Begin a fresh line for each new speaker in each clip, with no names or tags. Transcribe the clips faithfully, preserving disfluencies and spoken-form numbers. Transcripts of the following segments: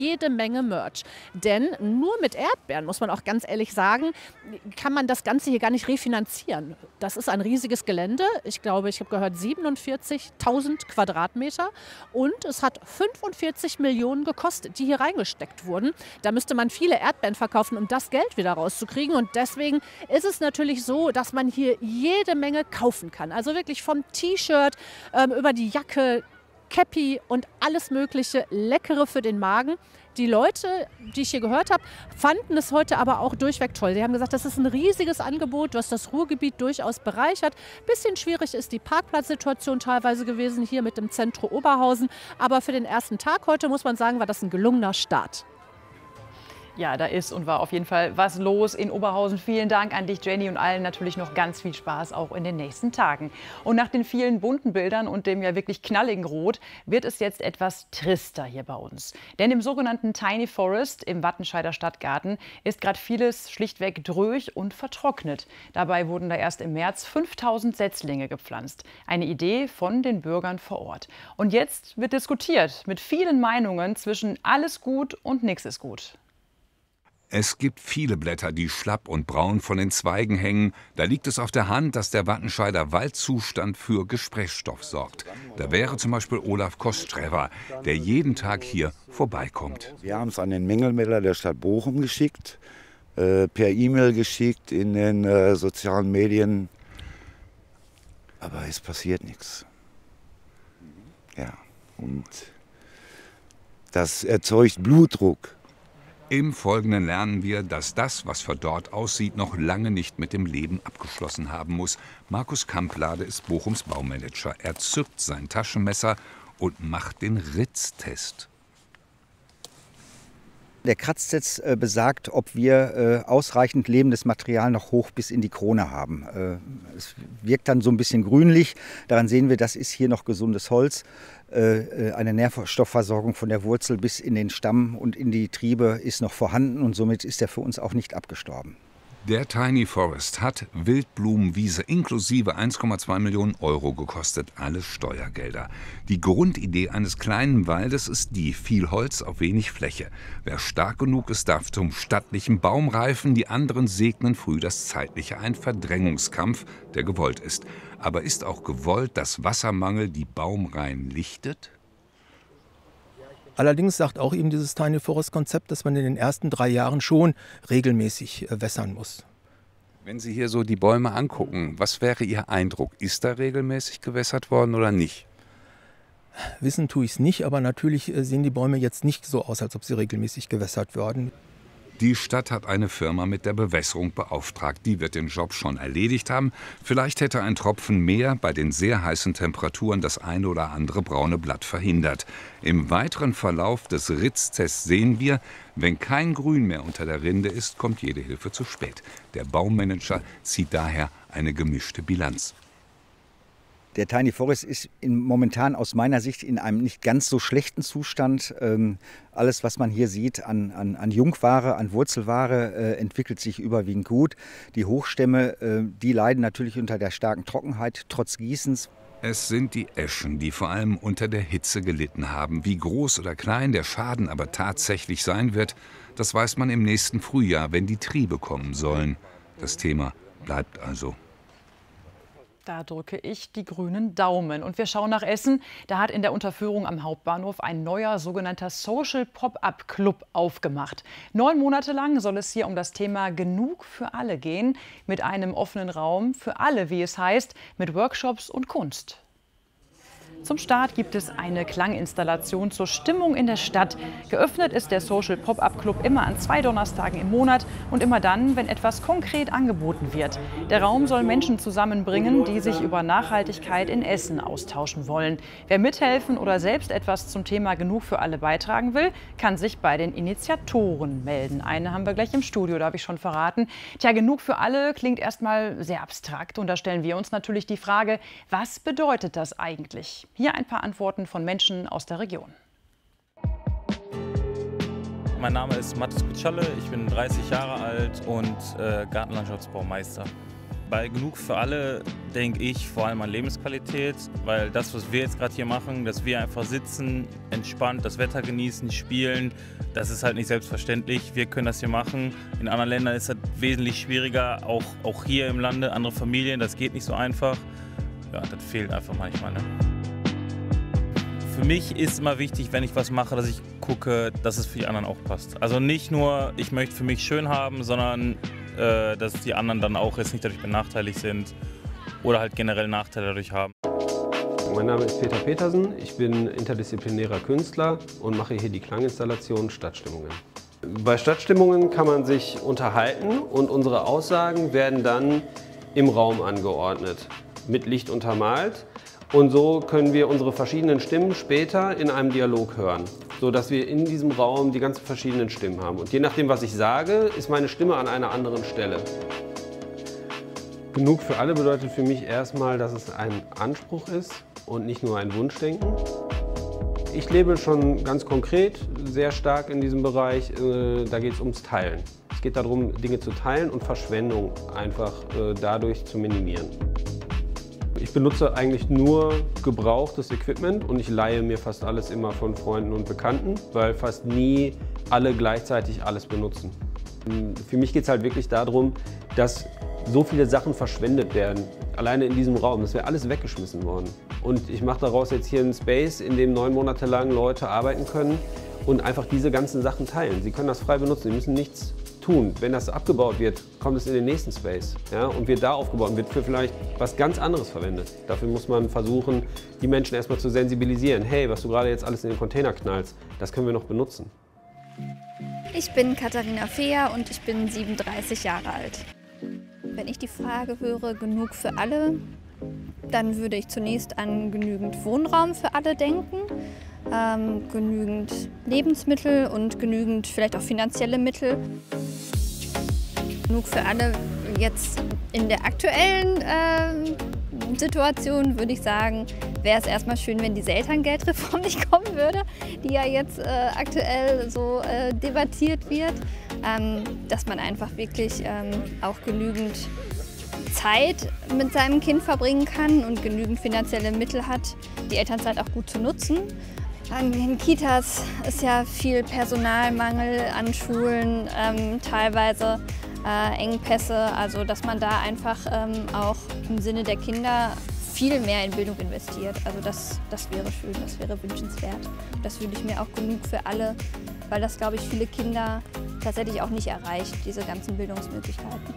jede Menge Merch. Denn nur mit Erdbeeren, muss man auch ganz ehrlich sagen, kann man das Ganze hier gar nicht refinanzieren. Das ist ein riesiges Gelände. Ich glaube, ich habe gehört siebenundvierzigtausend Quadratmeter. Und es hat fünfundvierzig Millionen gekostet, die hier reingesteckt wurden. Da müsste man viele Erdbeeren verkaufen, um das Geld wieder rauszukriegen. Und deswegen ist es natürlich so, dass man hier jede Menge kaufen kann. Also wirklich vom T-Shirt ähm, über die Jacke, Cappy und alles Mögliche Leckere für den Magen. Die Leute, die ich hier gehört habe, fanden es heute aber auch durchweg toll. Sie haben gesagt, das ist ein riesiges Angebot, was das Ruhrgebiet durchaus bereichert. Bisschen schwierig ist die Parkplatzsituation teilweise gewesen hier mit dem Zentrum Oberhausen. Aber für den ersten Tag heute, muss man sagen, war das ein gelungener Start.
Ja, da ist und war auf jeden Fall was los in Oberhausen. Vielen Dank an dich, Jenny, und allen natürlich noch ganz viel Spaß auch in den nächsten Tagen. Und nach den vielen bunten Bildern und dem ja wirklich knalligen Rot wird es jetzt etwas trister hier bei uns. Denn im sogenannten Tiny Forest im Wattenscheider Stadtgarten ist gerade vieles schlichtweg dröch und vertrocknet. Dabei wurden da erst im März fünftausend Setzlinge gepflanzt. Eine Idee von den Bürgern vor Ort. Und jetzt wird diskutiert mit vielen Meinungen zwischen alles gut und nichts ist gut.
Es gibt viele Blätter, die schlapp und braun von den Zweigen hängen. Da liegt es auf der Hand, dass der Wattenscheider Waldzustand für Gesprächsstoff sorgt. Da wäre zum Beispiel Olaf Kostrever, der jeden Tag hier vorbeikommt.
Wir haben es an den Mängelmelder der Stadt Bochum geschickt, äh, per E-Mail geschickt, in den äh, sozialen Medien. Aber es passiert nichts. Ja, und das erzeugt Blutdruck.
Im Folgenden lernen wir, dass das, was für dort aussieht, noch lange nicht mit dem Leben abgeschlossen haben muss. Markus Kamplade ist Bochums Baumanager. Er zückt sein Taschenmesser und macht den Ritztest.
Der Kratztest äh, besagt, ob wir äh, ausreichend lebendes Material noch hoch bis in die Krone haben. Äh, es wirkt dann so ein bisschen grünlich. Daran sehen wir, das ist hier noch gesundes Holz. Äh, eine Nährstoffversorgung von der Wurzel bis in den Stamm und in die Triebe ist noch vorhanden und somit ist er für uns auch nicht abgestorben.
Der Tiny Forest hat Wildblumenwiese inklusive eins Komma zwei Millionen Euro gekostet, alles Steuergelder. Die Grundidee eines kleinen Waldes ist die, viel Holz auf wenig Fläche. Wer stark genug ist, darf zum stattlichen Baum reifen, die anderen segnen früh das Zeitliche. Ein Verdrängungskampf, der gewollt ist. Aber ist auch gewollt, dass Wassermangel die Baumreihen lichtet?
Allerdings sagt auch eben dieses Tiny Forest Konzept, dass man in den ersten drei Jahren schon regelmäßig wässern muss.
Wenn Sie hier so die Bäume angucken, was wäre Ihr Eindruck? Ist da regelmäßig gewässert worden oder nicht?
Wissen tue ich es nicht, aber natürlich sehen die Bäume jetzt nicht so aus, als ob sie regelmäßig gewässert würden.
Die Stadt hat eine Firma mit der Bewässerung beauftragt. Die wird den Job schon erledigt haben. Vielleicht hätte ein Tropfen mehr bei den sehr heißen Temperaturen das eine oder andere braune Blatt verhindert. Im weiteren Verlauf des Ritztests sehen wir, wenn kein Grün mehr unter der Rinde ist, kommt jede Hilfe zu spät. Der Baumanager zieht daher eine gemischte Bilanz.
Der Tiny Forest ist in, momentan aus meiner Sicht in einem nicht ganz so schlechten Zustand. Ähm, alles, was man hier sieht an, an, an Jungware, an Wurzelware, äh, entwickelt sich überwiegend gut. Die Hochstämme, äh, die leiden natürlich unter der starken Trockenheit, trotz Gießens.
Es sind die Eschen, die vor allem unter der Hitze gelitten haben. Wie groß oder klein der Schaden aber tatsächlich sein wird, das weiß man im nächsten Frühjahr, wenn die Triebe kommen sollen. Das Thema bleibt also.
Da drücke ich die grünen Daumen. Und wir schauen nach Essen. Da hat in der Unterführung am Hauptbahnhof ein neuer sogenannter Social Pop-up Club aufgemacht. Neun Monate lang soll es hier um das Thema Genug für alle gehen. Mit einem offenen Raum für alle, wie es heißt, mit Workshops und Kunst. Zum Start gibt es eine Klanginstallation zur Stimmung in der Stadt. Geöffnet ist der Social Pop-up Club immer an zwei Donnerstagen im Monat und immer dann, wenn etwas konkret angeboten wird. Der Raum soll Menschen zusammenbringen, die sich über Nachhaltigkeit in Essen austauschen wollen. Wer mithelfen oder selbst etwas zum Thema Genug für alle beitragen will, kann sich bei den Initiatoren melden. Eine haben wir gleich im Studio, da habe ich schon verraten. Tja, Genug für alle klingt erstmal sehr abstrakt und da stellen wir uns natürlich die Frage, was bedeutet das eigentlich? Hier ein paar Antworten von Menschen aus der Region.
Mein Name ist Mathis Kutschalle, ich bin dreißig Jahre alt und äh, Gartenlandschaftsbaumeister. Bei Genug für alle denke ich vor allem an Lebensqualität, weil das, was wir jetzt gerade hier machen, dass wir einfach sitzen, entspannt das Wetter genießen, spielen, das ist halt nicht selbstverständlich. Wir können das hier machen. In anderen Ländern ist das wesentlich schwieriger, auch, auch hier im Lande, andere Familien, das geht nicht so einfach. Ja, das fehlt einfach manchmal. Ne? Für mich ist immer wichtig, wenn ich was mache, dass ich gucke, dass es für die anderen auch passt. Also nicht nur, ich möchte für mich schön haben, sondern äh, dass die anderen dann auch jetzt nicht dadurch benachteiligt sind oder halt generell Nachteile dadurch haben.
Mein Name ist Peter Petersen, ich bin interdisziplinärer Künstler und mache hier die Klanginstallation Stadtstimmungen. Bei Stadtstimmungen kann man sich unterhalten und unsere Aussagen werden dann im Raum angeordnet, mit Licht untermalt. Und so können wir unsere verschiedenen Stimmen später in einem Dialog hören, sodass wir in diesem Raum die ganzen verschiedenen Stimmen haben. Und je nachdem, was ich sage, ist meine Stimme an einer anderen Stelle. Genug für alle bedeutet für mich erstmal, dass es ein Anspruch ist und nicht nur ein Wunschdenken. Ich lebe schon ganz konkret sehr stark in diesem Bereich, da geht es ums Teilen. Es geht darum, Dinge zu teilen und Verschwendung einfach dadurch zu minimieren. Ich benutze eigentlich nur gebrauchtes Equipment und ich leihe mir fast alles immer von Freunden und Bekannten, weil fast nie alle gleichzeitig alles benutzen. Für mich geht es halt wirklich darum, dass so viele Sachen verschwendet werden, alleine in diesem Raum. Das wäre alles weggeschmissen worden. Und ich mache daraus jetzt hier einen Space, in dem neun Monate lang Leute arbeiten können und einfach diese ganzen Sachen teilen. Sie können das frei benutzen, sie müssen nichts tun. Wenn das abgebaut wird, kommt es in den nächsten Space, ja, und wird da aufgebaut und wird für vielleicht was ganz anderes verwendet. Dafür muss man versuchen, die Menschen erstmal zu sensibilisieren. Hey, was du gerade jetzt alles in den Container knallst, das können wir noch benutzen.
Ich bin Katharina Fehr und ich bin siebenunddreißig Jahre alt. Wenn ich die Frage höre, genug für alle, dann würde ich zunächst an genügend Wohnraum für alle denken. Ähm, genügend Lebensmittel und genügend vielleicht auch finanzielle Mittel. Genug für alle jetzt in der aktuellen äh, Situation würde ich sagen, wäre es erstmal schön, wenn diese Elterngeldreform nicht kommen würde, die ja jetzt äh, aktuell so äh, debattiert wird. Ähm, dass man einfach wirklich ähm, auch genügend Zeit mit seinem Kind verbringen kann und genügend finanzielle Mittel hat, die Elternzeit auch gut zu nutzen. An den Kitas ist ja viel Personalmangel, an Schulen ähm, teilweise äh, Engpässe, also dass man da einfach ähm, auch im Sinne der Kinder viel mehr in Bildung investiert. Also das, das wäre schön, das wäre wünschenswert. Das würde ich mir auch genug für alle, weil das, glaube ich, viele Kinder tatsächlich auch nicht erreicht, diese ganzen Bildungsmöglichkeiten.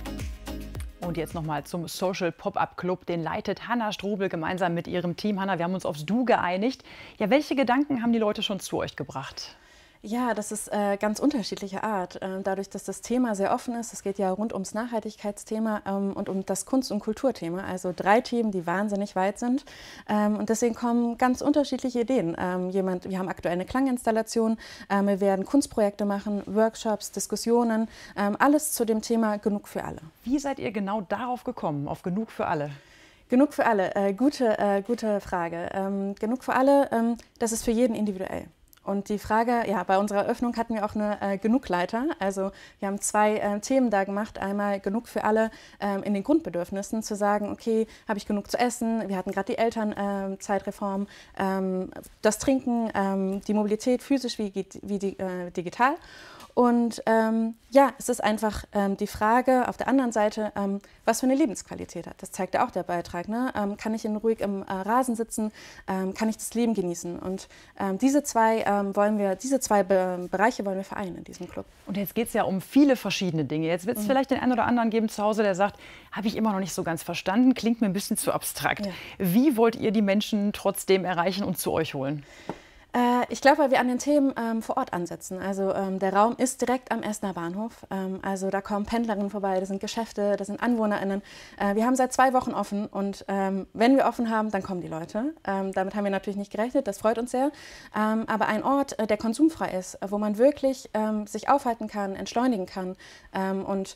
Und jetzt nochmal zum Social Pop-Up Club. Den leitet Hanna Strobel gemeinsam mit ihrem Team. Hanna, wir haben uns aufs Du geeinigt. Ja, welche Gedanken haben die Leute schon zu euch gebracht?
Ja, das ist äh, ganz unterschiedliche Art. Ähm, dadurch, dass das Thema sehr offen ist, es geht ja rund ums Nachhaltigkeitsthema ähm, und um das Kunst- und Kulturthema, also drei Themen, die wahnsinnig weit sind. Ähm, und deswegen kommen ganz unterschiedliche Ideen. Ähm, jemand, wir haben aktuell eine Klanginstallation, ähm, wir werden Kunstprojekte machen, Workshops, Diskussionen, ähm, alles zu dem Thema Genug für alle.
Wie seid ihr genau darauf gekommen, auf Genug für alle?
Genug für alle, äh, gute, äh, gute Frage. Ähm, genug für alle, ähm, das ist für jeden individuell. Und die Frage, ja, bei unserer Eröffnung hatten wir auch eine äh, Genugleiter. Also wir haben zwei äh, Themen da gemacht. Einmal genug für alle ähm, in den Grundbedürfnissen, zu sagen, okay, habe ich genug zu essen? Wir hatten gerade die Elternzeitreform, ähm, das Trinken, ähm, die Mobilität, physisch wie, wie die, äh, digital. Und ähm, ja, es ist einfach ähm, die Frage auf der anderen Seite, ähm, was für eine Lebensqualität hat. Das zeigt ja auch der Beitrag. Ne? Ähm, kann ich in ruhig im äh, Rasen sitzen? Ähm, kann ich das Leben genießen? Und ähm, diese zwei ähm, wollen wir, diese zwei Be Bereiche wollen wir vereinen in diesem Club.
Und jetzt geht es ja um viele verschiedene Dinge. Jetzt wird es mhm. vielleicht den einen oder anderen geben zu Hause, der sagt, habe ich immer noch nicht so ganz verstanden, klingt mir ein bisschen zu abstrakt. Ja. Wie wollt ihr die Menschen trotzdem erreichen und zu euch holen?
Ich glaube, weil wir an den Themen ähm, vor Ort ansetzen. Also ähm, der Raum ist direkt am Essener Bahnhof. Ähm, also da kommen Pendlerinnen vorbei, das sind Geschäfte, das sind AnwohnerInnen. Äh, wir haben seit zwei Wochen offen und ähm, wenn wir offen haben, dann kommen die Leute. Ähm, damit haben wir natürlich nicht gerechnet, das freut uns sehr. Ähm, aber ein Ort, äh, der konsumfrei ist, wo man wirklich ähm, sich aufhalten kann, entschleunigen kann ähm, und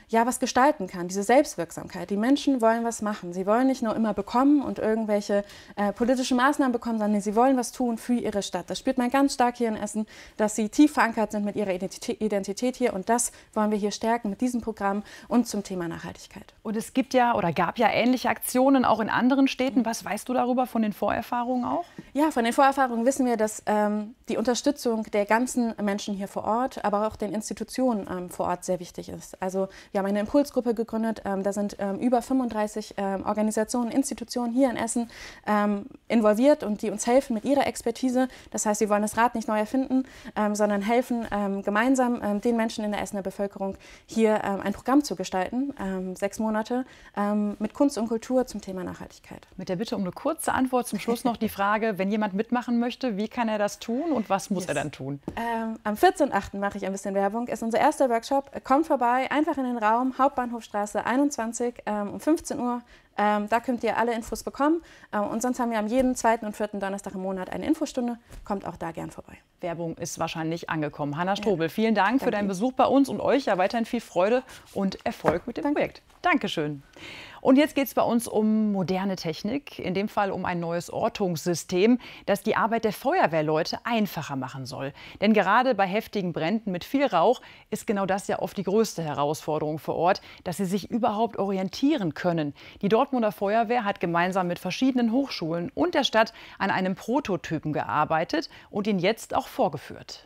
ja was gestalten kann, diese Selbstwirksamkeit. Die Menschen wollen was machen. Sie wollen nicht nur immer bekommen und irgendwelche äh, politische Maßnahmen bekommen, sondern sie wollen was tun für ihre Stadt. Das spürt man ganz stark hier in Essen, dass sie tief verankert sind mit ihrer Identität hier und das wollen wir hier stärken mit diesem Programm und zum Thema Nachhaltigkeit.
Und es gibt ja oder gab ja ähnliche Aktionen auch in anderen Städten. Was weißt du darüber von den Vorerfahrungen auch?
Ja, von den Vorerfahrungen wissen wir, dass ähm, die Unterstützung der ganzen Menschen hier vor Ort, aber auch den Institutionen ähm, vor Ort sehr wichtig ist. Also wir haben eine Impulsgruppe gegründet, ähm, da sind ähm, über fünfunddreißig ähm, Organisationen, Institutionen hier in Essen ähm, involviert und die uns helfen mit ihrer Expertise. Das heißt, wir wollen das Rad nicht neu erfinden, ähm, sondern helfen ähm, gemeinsam ähm, den Menschen in der Essener Bevölkerung hier ähm, ein Programm zu gestalten, ähm, sechs Monate, ähm, mit Kunst und Kultur zum Thema Nachhaltigkeit.
Mit der Bitte um eine kurze Antwort zum Schluss noch die Frage, wenn jemand mitmachen möchte, wie kann er das tun und was muss yes. er dann tun?
Ähm, am vierzehnten achten mache ich ein bisschen Werbung, ist unser erster Workshop. Kommt vorbei, einfach in den Raum, Hauptbahnhofstraße einundzwanzig ähm, um fünfzehn Uhr. Ähm, da könnt ihr alle Infos bekommen. Ähm, und sonst haben wir am jeden zweiten und vierten Donnerstag im Monat eine Infostunde. Kommt auch da gern vorbei.
Werbung ist wahrscheinlich angekommen. Hanna Strobel, ja. vielen Dank
Danke.
für deinen Besuch bei uns und euch ja weiterhin viel Freude und Erfolg mit dem
Danke.
Projekt. Dankeschön. Und jetzt geht es bei uns um moderne Technik, in dem Fall um ein neues Ortungssystem, das die Arbeit der Feuerwehrleute einfacher machen soll. Denn gerade bei heftigen Bränden mit viel Rauch ist genau das ja oft die größte Herausforderung vor Ort, dass sie sich überhaupt orientieren können. Die Dortmunder Feuerwehr hat gemeinsam mit verschiedenen Hochschulen und der Stadt an einem Prototypen gearbeitet und ihn jetzt auch vorgeführt.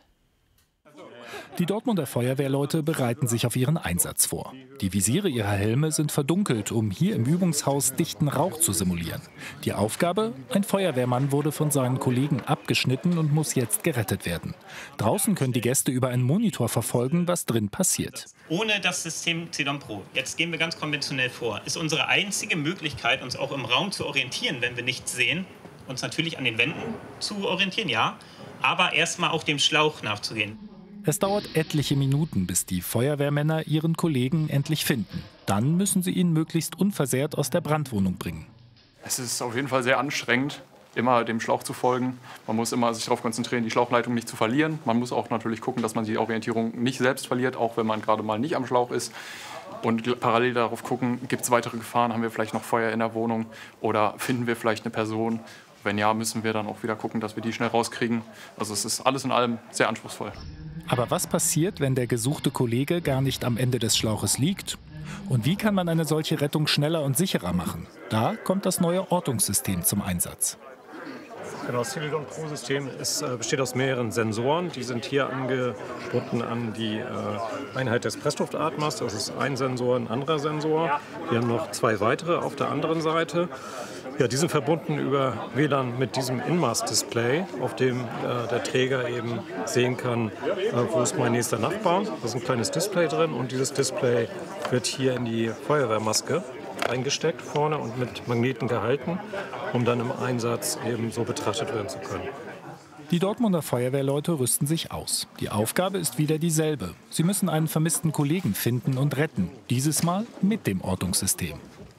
Die Dortmunder Feuerwehrleute bereiten sich auf ihren Einsatz vor. Die Visiere ihrer Helme sind verdunkelt, um hier im Übungshaus dichten Rauch zu simulieren. Die Aufgabe? Ein Feuerwehrmann wurde von seinen Kollegen abgeschnitten und muss jetzt gerettet werden. Draußen können die Gäste über einen Monitor verfolgen, was drin passiert.
Ohne das System Cedon Pro, jetzt gehen wir ganz konventionell vor, ist unsere einzige Möglichkeit, uns auch im Raum zu orientieren, wenn wir nichts sehen, uns natürlich an den Wänden zu orientieren, ja, aber erstmal auch dem Schlauch nachzugehen.
Es dauert etliche Minuten, bis die Feuerwehrmänner ihren Kollegen endlich finden. Dann müssen sie ihn möglichst unversehrt aus der Brandwohnung bringen.
Es ist auf jeden Fall sehr anstrengend, immer dem Schlauch zu folgen. Man muss immer sich darauf konzentrieren, die Schlauchleitung nicht zu verlieren. Man muss auch natürlich gucken, dass man die Orientierung nicht selbst verliert, auch wenn man gerade mal nicht am Schlauch ist. Und parallel darauf gucken, gibt es weitere Gefahren, haben wir vielleicht noch Feuer in der Wohnung oder finden wir vielleicht eine Person. Wenn ja, müssen wir dann auch wieder gucken, dass wir die schnell rauskriegen. Also es ist alles in allem sehr anspruchsvoll.
Aber was passiert, wenn der gesuchte Kollege gar nicht am Ende des Schlauches liegt? Und wie kann man eine solche Rettung schneller und sicherer machen? Da kommt das neue Ortungssystem zum Einsatz.
Genau, das Cedon Pro-System äh, besteht aus mehreren Sensoren. Die sind hier angebunden an die äh, Einheit des Pressluftatmers. Das ist ein Sensor, ein anderer Sensor. Wir haben noch zwei weitere auf der anderen Seite. Ja, die sind verbunden über W L A N mit diesem Inmaß-Display, auf dem äh, der Träger eben sehen kann, äh, wo ist mein nächster Nachbar. Da ist ein kleines Display drin und dieses Display wird hier in die Feuerwehrmaske eingesteckt vorne und mit Magneten gehalten, um dann im Einsatz eben so betrachtet werden zu können.
Die Dortmunder Feuerwehrleute rüsten sich aus. Die Aufgabe ist wieder dieselbe. Sie müssen einen vermissten Kollegen finden und retten. Dieses Mal mit dem Ortungssystem.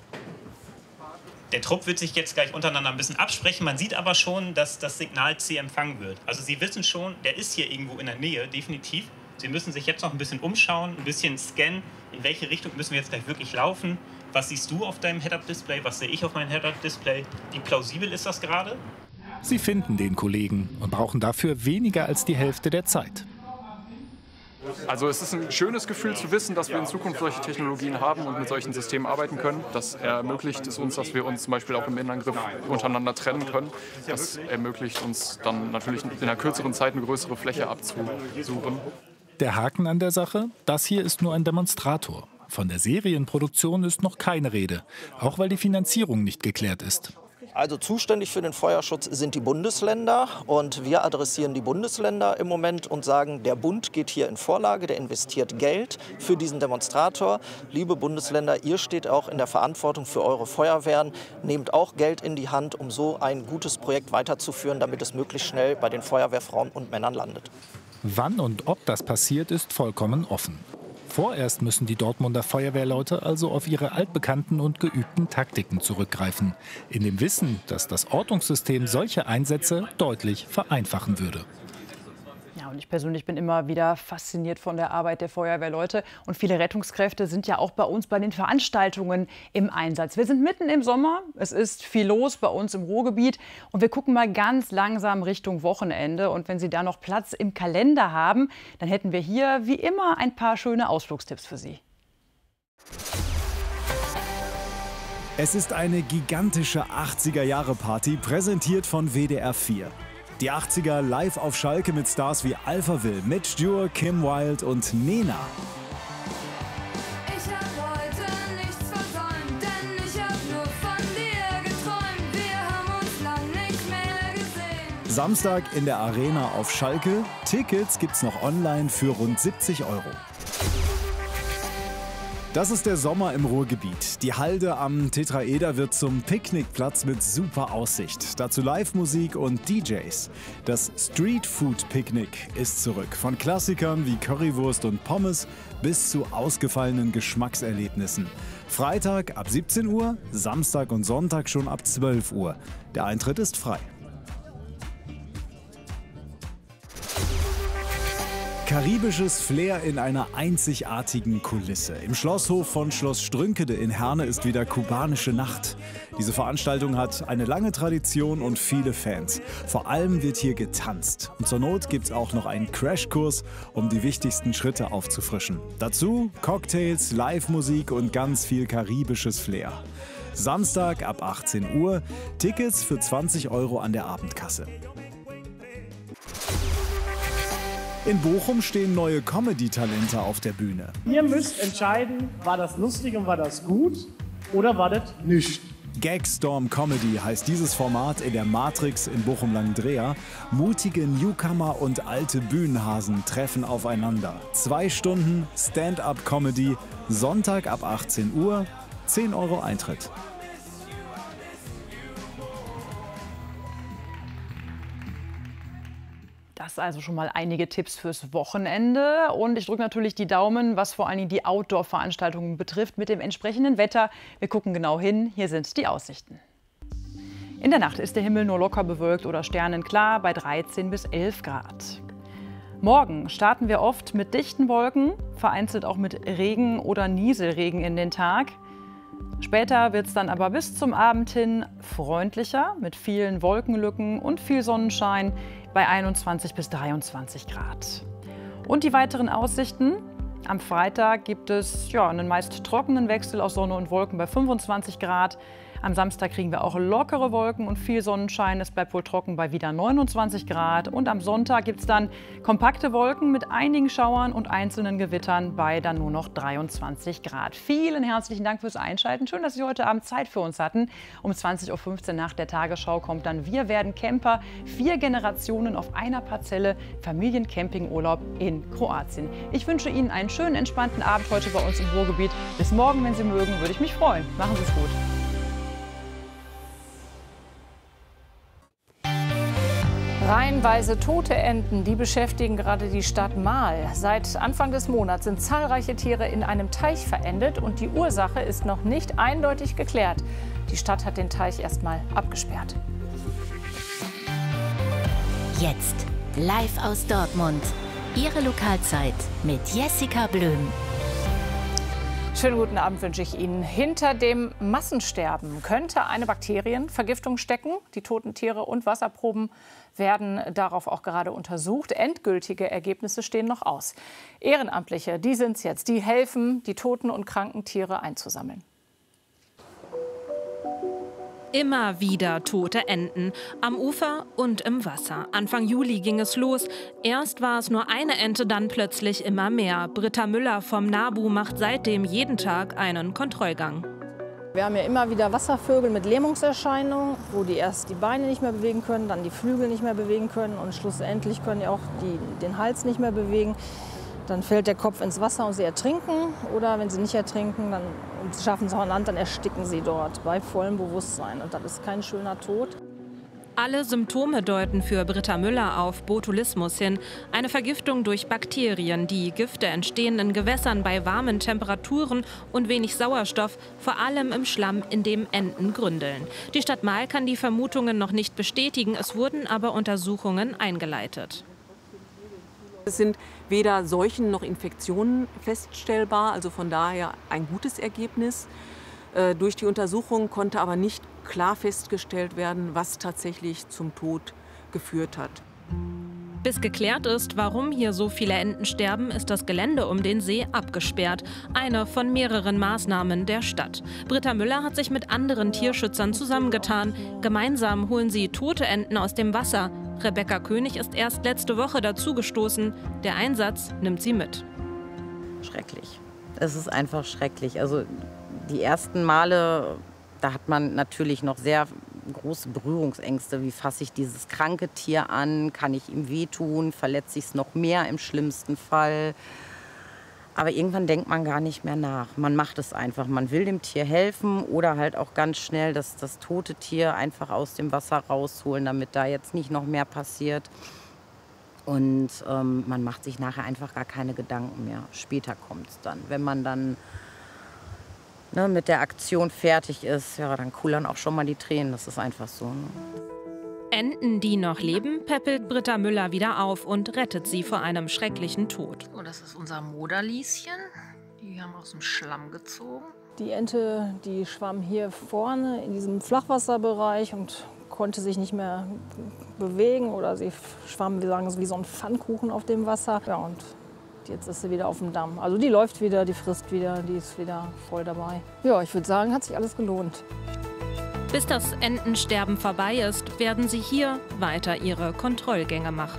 Der Trupp wird sich jetzt gleich untereinander ein bisschen absprechen. Man sieht aber schon, dass das Signal C empfangen wird. Also Sie wissen schon, der ist hier irgendwo in der Nähe, definitiv. Sie müssen sich jetzt noch ein bisschen umschauen, ein bisschen scannen. In welche Richtung müssen wir jetzt gleich wirklich laufen? Was siehst du auf deinem Head-Up-Display? Was sehe ich auf meinem Head-Up-Display? Wie plausibel ist das gerade?
Sie finden den Kollegen und brauchen dafür weniger als die Hälfte der Zeit.
Also es ist ein schönes Gefühl zu wissen, dass wir in Zukunft solche Technologien haben und mit solchen Systemen arbeiten können. Das ermöglicht es uns, dass wir uns zum Beispiel auch im Innenangriff untereinander trennen können. Das ermöglicht uns dann natürlich in einer kürzeren Zeit eine größere Fläche abzusuchen.
Der Haken an der Sache? Das hier ist nur ein Demonstrator. Von der Serienproduktion ist noch keine Rede, auch weil die Finanzierung nicht geklärt ist.
Also zuständig für den Feuerschutz sind die Bundesländer und wir adressieren die Bundesländer im Moment und sagen, der Bund geht hier in Vorlage, der investiert Geld für diesen Demonstrator. Liebe Bundesländer, ihr steht auch in der Verantwortung für eure Feuerwehren, nehmt auch Geld in die Hand, um so ein gutes Projekt weiterzuführen, damit es möglichst schnell bei den Feuerwehrfrauen und Männern landet.
Wann und ob das passiert, ist vollkommen offen. Vorerst müssen die Dortmunder Feuerwehrleute also auf ihre altbekannten und geübten Taktiken zurückgreifen, in dem Wissen, dass das Ortungssystem solche Einsätze deutlich vereinfachen würde.
Ja, und und ich persönlich bin immer wieder fasziniert von der Arbeit der Feuerwehrleute. Und viele Rettungskräfte sind ja auch bei uns bei den Veranstaltungen im Einsatz. Wir sind mitten im Sommer, es ist viel los bei uns im Ruhrgebiet und wir gucken mal ganz langsam Richtung Wochenende. Und wenn Sie da noch Platz im Kalender haben, dann hätten wir hier wie immer ein paar schöne Ausflugstipps für Sie.
Es ist eine gigantische achtziger-Jahre-Party, präsentiert von W D R vier. Die achtziger live auf Schalke mit Stars wie Alphaville, Mitch Dure, Kim Wilde und Nena.
Ich hab heute nichts versäumt, denn ich hab nur von dir geträumt. Wir haben uns lang nicht mehr gesehen.
Samstag in der Arena auf Schalke. Tickets gibt's noch online für rund siebzig Euro. Das ist der Sommer im Ruhrgebiet. Die Halde am Tetraeder wird zum Picknickplatz mit super Aussicht. Dazu Live-Musik und D Js. Das Street-Food-Picknick ist zurück. Von Klassikern wie Currywurst und Pommes bis zu ausgefallenen Geschmackserlebnissen. Freitag ab siebzehn Uhr, Samstag und Sonntag schon ab zwölf Uhr. Der Eintritt ist frei. Karibisches Flair in einer einzigartigen Kulisse. Im Schlosshof von Schloss Strünkede in Herne ist wieder kubanische Nacht. Diese Veranstaltung hat eine lange Tradition und viele Fans. Vor allem wird hier getanzt. Und zur Not gibt es auch noch einen Crashkurs, um die wichtigsten Schritte aufzufrischen. Dazu Cocktails, Live-Musik und ganz viel karibisches Flair. Samstag ab achtzehn Uhr, Tickets für zwanzig Euro an der Abendkasse. In Bochum stehen neue Comedy-Talente auf der Bühne.
Ihr müsst entscheiden, war das lustig und war das gut oder war das nicht.
Gagstorm Comedy heißt dieses Format in der Matrix in Bochum-Langendreher. Mutige Newcomer und alte Bühnenhasen treffen aufeinander. Zwei Stunden Stand-up-Comedy, Sonntag ab achtzehn Uhr, zehn Euro Eintritt.
Das also schon mal einige Tipps fürs Wochenende. Und ich drücke natürlich die Daumen, was vor allen Dingen die Outdoor-Veranstaltungen betrifft, mit dem entsprechenden Wetter. Wir gucken genau hin. Hier sind die Aussichten. In der Nacht ist der Himmel nur locker bewölkt oder sternenklar bei dreizehn bis elf Grad. Morgen starten wir oft mit dichten Wolken, vereinzelt auch mit Regen oder Nieselregen in den Tag. Später wird es dann aber bis zum Abend hin freundlicher mit vielen Wolkenlücken und viel Sonnenschein bei einundzwanzig bis dreiundzwanzig Grad. Und die weiteren Aussichten: Am Freitag gibt es ja, einen meist trockenen Wechsel aus Sonne und Wolken bei fünfundzwanzig Grad. Am Samstag kriegen wir auch lockere Wolken und viel Sonnenschein. Es bleibt wohl trocken bei wieder neunundzwanzig Grad. Und am Sonntag gibt es dann kompakte Wolken mit einigen Schauern und einzelnen Gewittern bei dann nur noch dreiundzwanzig Grad. Vielen herzlichen Dank fürs Einschalten. Schön, dass Sie heute Abend Zeit für uns hatten. Um zwanzig Uhr fünfzehn nach der Tagesschau kommt dann Wir werden Camper. Vier Generationen auf einer Parzelle. Familiencampingurlaub in Kroatien. Ich wünsche Ihnen einen schönen, entspannten Abend heute bei uns im Ruhrgebiet. Bis morgen, wenn Sie mögen, würde ich mich freuen. Machen Sie es gut.
Reihenweise tote Enten, die beschäftigen gerade die Stadt Marl. Seit Anfang des Monats sind zahlreiche Tiere in einem Teich verendet und die Ursache ist noch nicht eindeutig geklärt. Die Stadt hat den Teich erstmal abgesperrt.
Jetzt live aus Dortmund. Ihre Lokalzeit mit Jessica Blöm.
Schönen guten Abend wünsche ich Ihnen. Hinter dem Massensterben könnte eine Bakterienvergiftung stecken. Die toten Tiere und Wasserproben werden darauf auch gerade untersucht. Endgültige Ergebnisse stehen noch aus. Ehrenamtliche, die sind es jetzt, die helfen, die toten und kranken Tiere einzusammeln.
Immer wieder tote Enten, am Ufer und im Wasser. Anfang Juli ging es los. Erst war es nur eine Ente, dann plötzlich immer mehr. Britta Müller vom NABU macht seitdem jeden Tag einen Kontrollgang.
Wir haben ja immer wieder Wasservögel mit Lähmungserscheinungen, wo die erst die Beine nicht mehr bewegen können, dann die Flügel nicht mehr bewegen können und schlussendlich können die auch die, den Hals nicht mehr bewegen. Dann fällt der Kopf ins Wasser und sie ertrinken. Oder wenn sie nicht ertrinken, dann schaffen sie es auch an Land, dann ersticken sie dort bei vollem Bewusstsein. Und das ist kein schöner Tod.
Alle Symptome deuten für Britta Müller auf Botulismus hin. Eine Vergiftung durch Bakterien. Die Gifte entstehen in Gewässern bei warmen Temperaturen und wenig Sauerstoff, vor allem im Schlamm, in dem Enten gründeln. Die Stadt Marl kann die Vermutungen noch nicht bestätigen. Es wurden aber Untersuchungen eingeleitet.
Es sind weder Seuchen noch Infektionen feststellbar, also von daher ein gutes Ergebnis. Äh, durch die Untersuchung konnte aber nicht klar festgestellt werden, was tatsächlich zum Tod geführt hat.
Bis geklärt ist, warum hier so viele Enten sterben, ist das Gelände um den See abgesperrt. Eine von mehreren Maßnahmen der Stadt. Britta Müller hat sich mit anderen Tierschützern zusammengetan. Gemeinsam holen sie tote Enten aus dem Wasser. Rebecca König ist erst letzte Woche dazugestoßen. Der Einsatz nimmt sie mit.
Schrecklich. Es ist einfach schrecklich. Also die ersten Male, da hat man natürlich noch sehr große Berührungsängste. Wie fasse ich dieses kranke Tier an? Kann ich ihm wehtun? Verletze ich es noch mehr im schlimmsten Fall? Aber irgendwann denkt man gar nicht mehr nach. Man macht es einfach. Man will dem Tier helfen oder halt auch ganz schnell das, das tote Tier einfach aus dem Wasser rausholen, damit da jetzt nicht noch mehr passiert. Und ähm, man macht sich nachher einfach gar keine Gedanken mehr. Später kommt es dann. Wenn man dann ne, mit der Aktion fertig ist, ja, dann kullern auch schon mal die Tränen. Das ist einfach so. Ne?
Enten, die noch leben, peppelt Britta Müller wieder auf und rettet sie vor einem schrecklichen Tod.
Oh, das ist unser Moderlieschen. Die haben wir aus dem Schlamm gezogen.
Die Ente, die schwamm hier vorne in diesem Flachwasserbereich und konnte sich nicht mehr bewegen. Oder sie schwamm, wir sagen, wie so ein Pfannkuchen auf dem Wasser. Ja, und jetzt ist sie wieder auf dem Damm. Also die läuft wieder, die frisst wieder, die ist wieder voll dabei. Ja, ich würde sagen, hat sich alles gelohnt.
Bis das Entensterben vorbei ist, werden sie hier weiter ihre Kontrollgänge machen.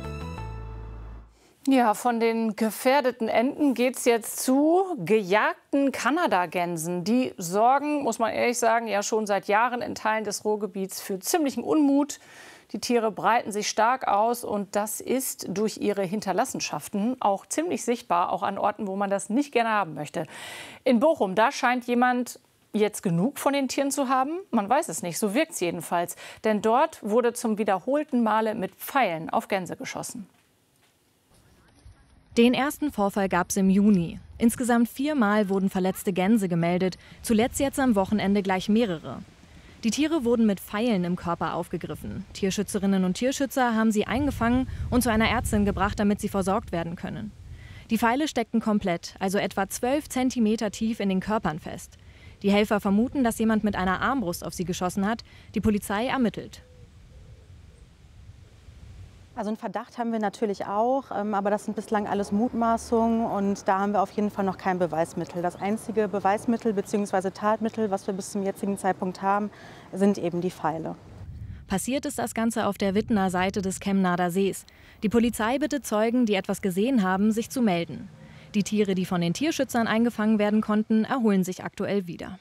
Ja, von den gefährdeten Enten geht es jetzt zu gejagten Kanadagänsen. Die sorgen, muss man ehrlich sagen, ja schon seit Jahren in Teilen des Ruhrgebiets für ziemlichen Unmut. Die Tiere breiten sich stark aus und das ist durch ihre Hinterlassenschaften auch ziemlich sichtbar, auch an Orten, wo man das nicht gerne haben möchte. In Bochum, da scheint jemand jetzt genug von den Tieren zu haben? Man weiß es nicht, so wirkt es jedenfalls. Denn dort wurde zum wiederholten Male mit Pfeilen auf Gänse geschossen.
Den ersten Vorfall gab es im Juni. Insgesamt viermal wurden verletzte Gänse gemeldet, zuletzt jetzt am Wochenende gleich mehrere. Die Tiere wurden mit Pfeilen im Körper aufgegriffen. Tierschützerinnen und Tierschützer haben sie eingefangen und zu einer Ärztin gebracht, damit sie versorgt werden können. Die Pfeile steckten komplett, also etwa zwölf Zentimeter tief in den Körpern fest. Die Helfer vermuten, dass jemand mit einer Armbrust auf sie geschossen hat. Die Polizei ermittelt.
Also einen Verdacht haben wir natürlich auch, aber das sind bislang alles Mutmaßungen und da haben wir auf jeden Fall noch kein Beweismittel. Das einzige Beweismittel bzw. Tatmittel, was wir bis zum jetzigen Zeitpunkt haben, sind eben die Pfeile.
Passiert ist das Ganze auf der Wittener Seite des Kemnader Sees. Die Polizei bittet Zeugen, die etwas gesehen haben, sich zu melden. Die Tiere, die von den Tierschützern eingefangen werden konnten, erholen sich aktuell wieder.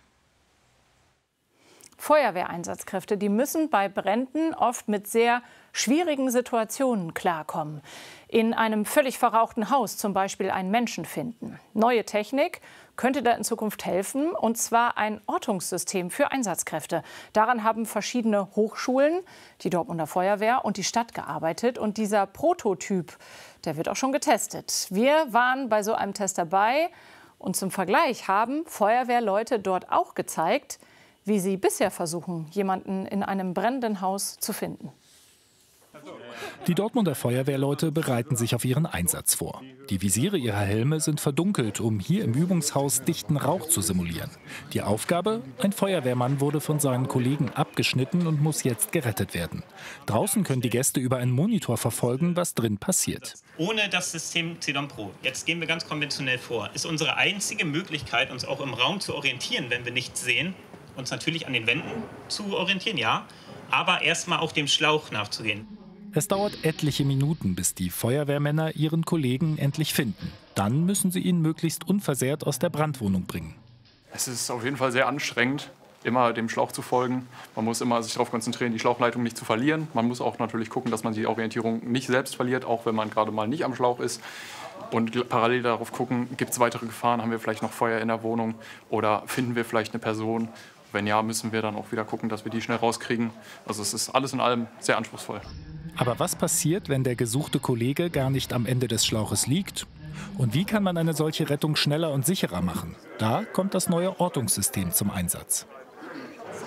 Feuerwehreinsatzkräfte, die müssen bei Bränden oft mit sehr schwierigen Situationen klarkommen. In einem völlig verrauchten Haus zum Beispiel einen Menschen finden. Neue Technik könnte da in Zukunft helfen, und zwar ein Ortungssystem für Einsatzkräfte. Daran haben verschiedene Hochschulen, die Dortmunder Feuerwehr und die Stadt gearbeitet. Und dieser Prototyp, der wird auch schon getestet. Wir waren bei so einem Test dabei und zum Vergleich haben Feuerwehrleute dort auch gezeigt, wie sie bisher versuchen, jemanden in einem brennenden Haus zu finden.
Die Dortmunder Feuerwehrleute bereiten sich auf ihren Einsatz vor. Die Visiere ihrer Helme sind verdunkelt, um hier im Übungshaus dichten Rauch zu simulieren. Die Aufgabe? Ein Feuerwehrmann wurde von seinen Kollegen abgeschnitten und muss jetzt gerettet werden. Draußen können die Gäste über einen Monitor verfolgen, was drin passiert.
Ohne das System Cedon Pro, jetzt gehen wir ganz konventionell vor, ist unsere einzige Möglichkeit, uns auch im Raum zu orientieren, wenn wir nichts sehen, uns natürlich an den Wänden zu orientieren, ja, aber erstmal auch dem Schlauch nachzugehen.
Es dauert etliche Minuten, bis die Feuerwehrmänner ihren Kollegen endlich finden. Dann müssen sie ihn möglichst unversehrt aus der Brandwohnung bringen.
Es ist auf jeden Fall sehr anstrengend, immer dem Schlauch zu folgen. Man muss immer sich darauf konzentrieren, die Schlauchleitung nicht zu verlieren. Man muss auch natürlich gucken, dass man die Orientierung nicht selbst verliert, auch wenn man gerade mal nicht am Schlauch ist. Und parallel darauf gucken, gibt es weitere Gefahren, haben wir vielleicht noch Feuer in der Wohnung oder finden wir vielleicht eine Person. Wenn ja, müssen wir dann auch wieder gucken, dass wir die schnell rauskriegen. Also es ist alles in allem sehr anspruchsvoll.
Aber was passiert, wenn der gesuchte Kollege gar nicht am Ende des Schlauches liegt? Und wie kann man eine solche Rettung schneller und sicherer machen? Da kommt das neue Ortungssystem zum Einsatz.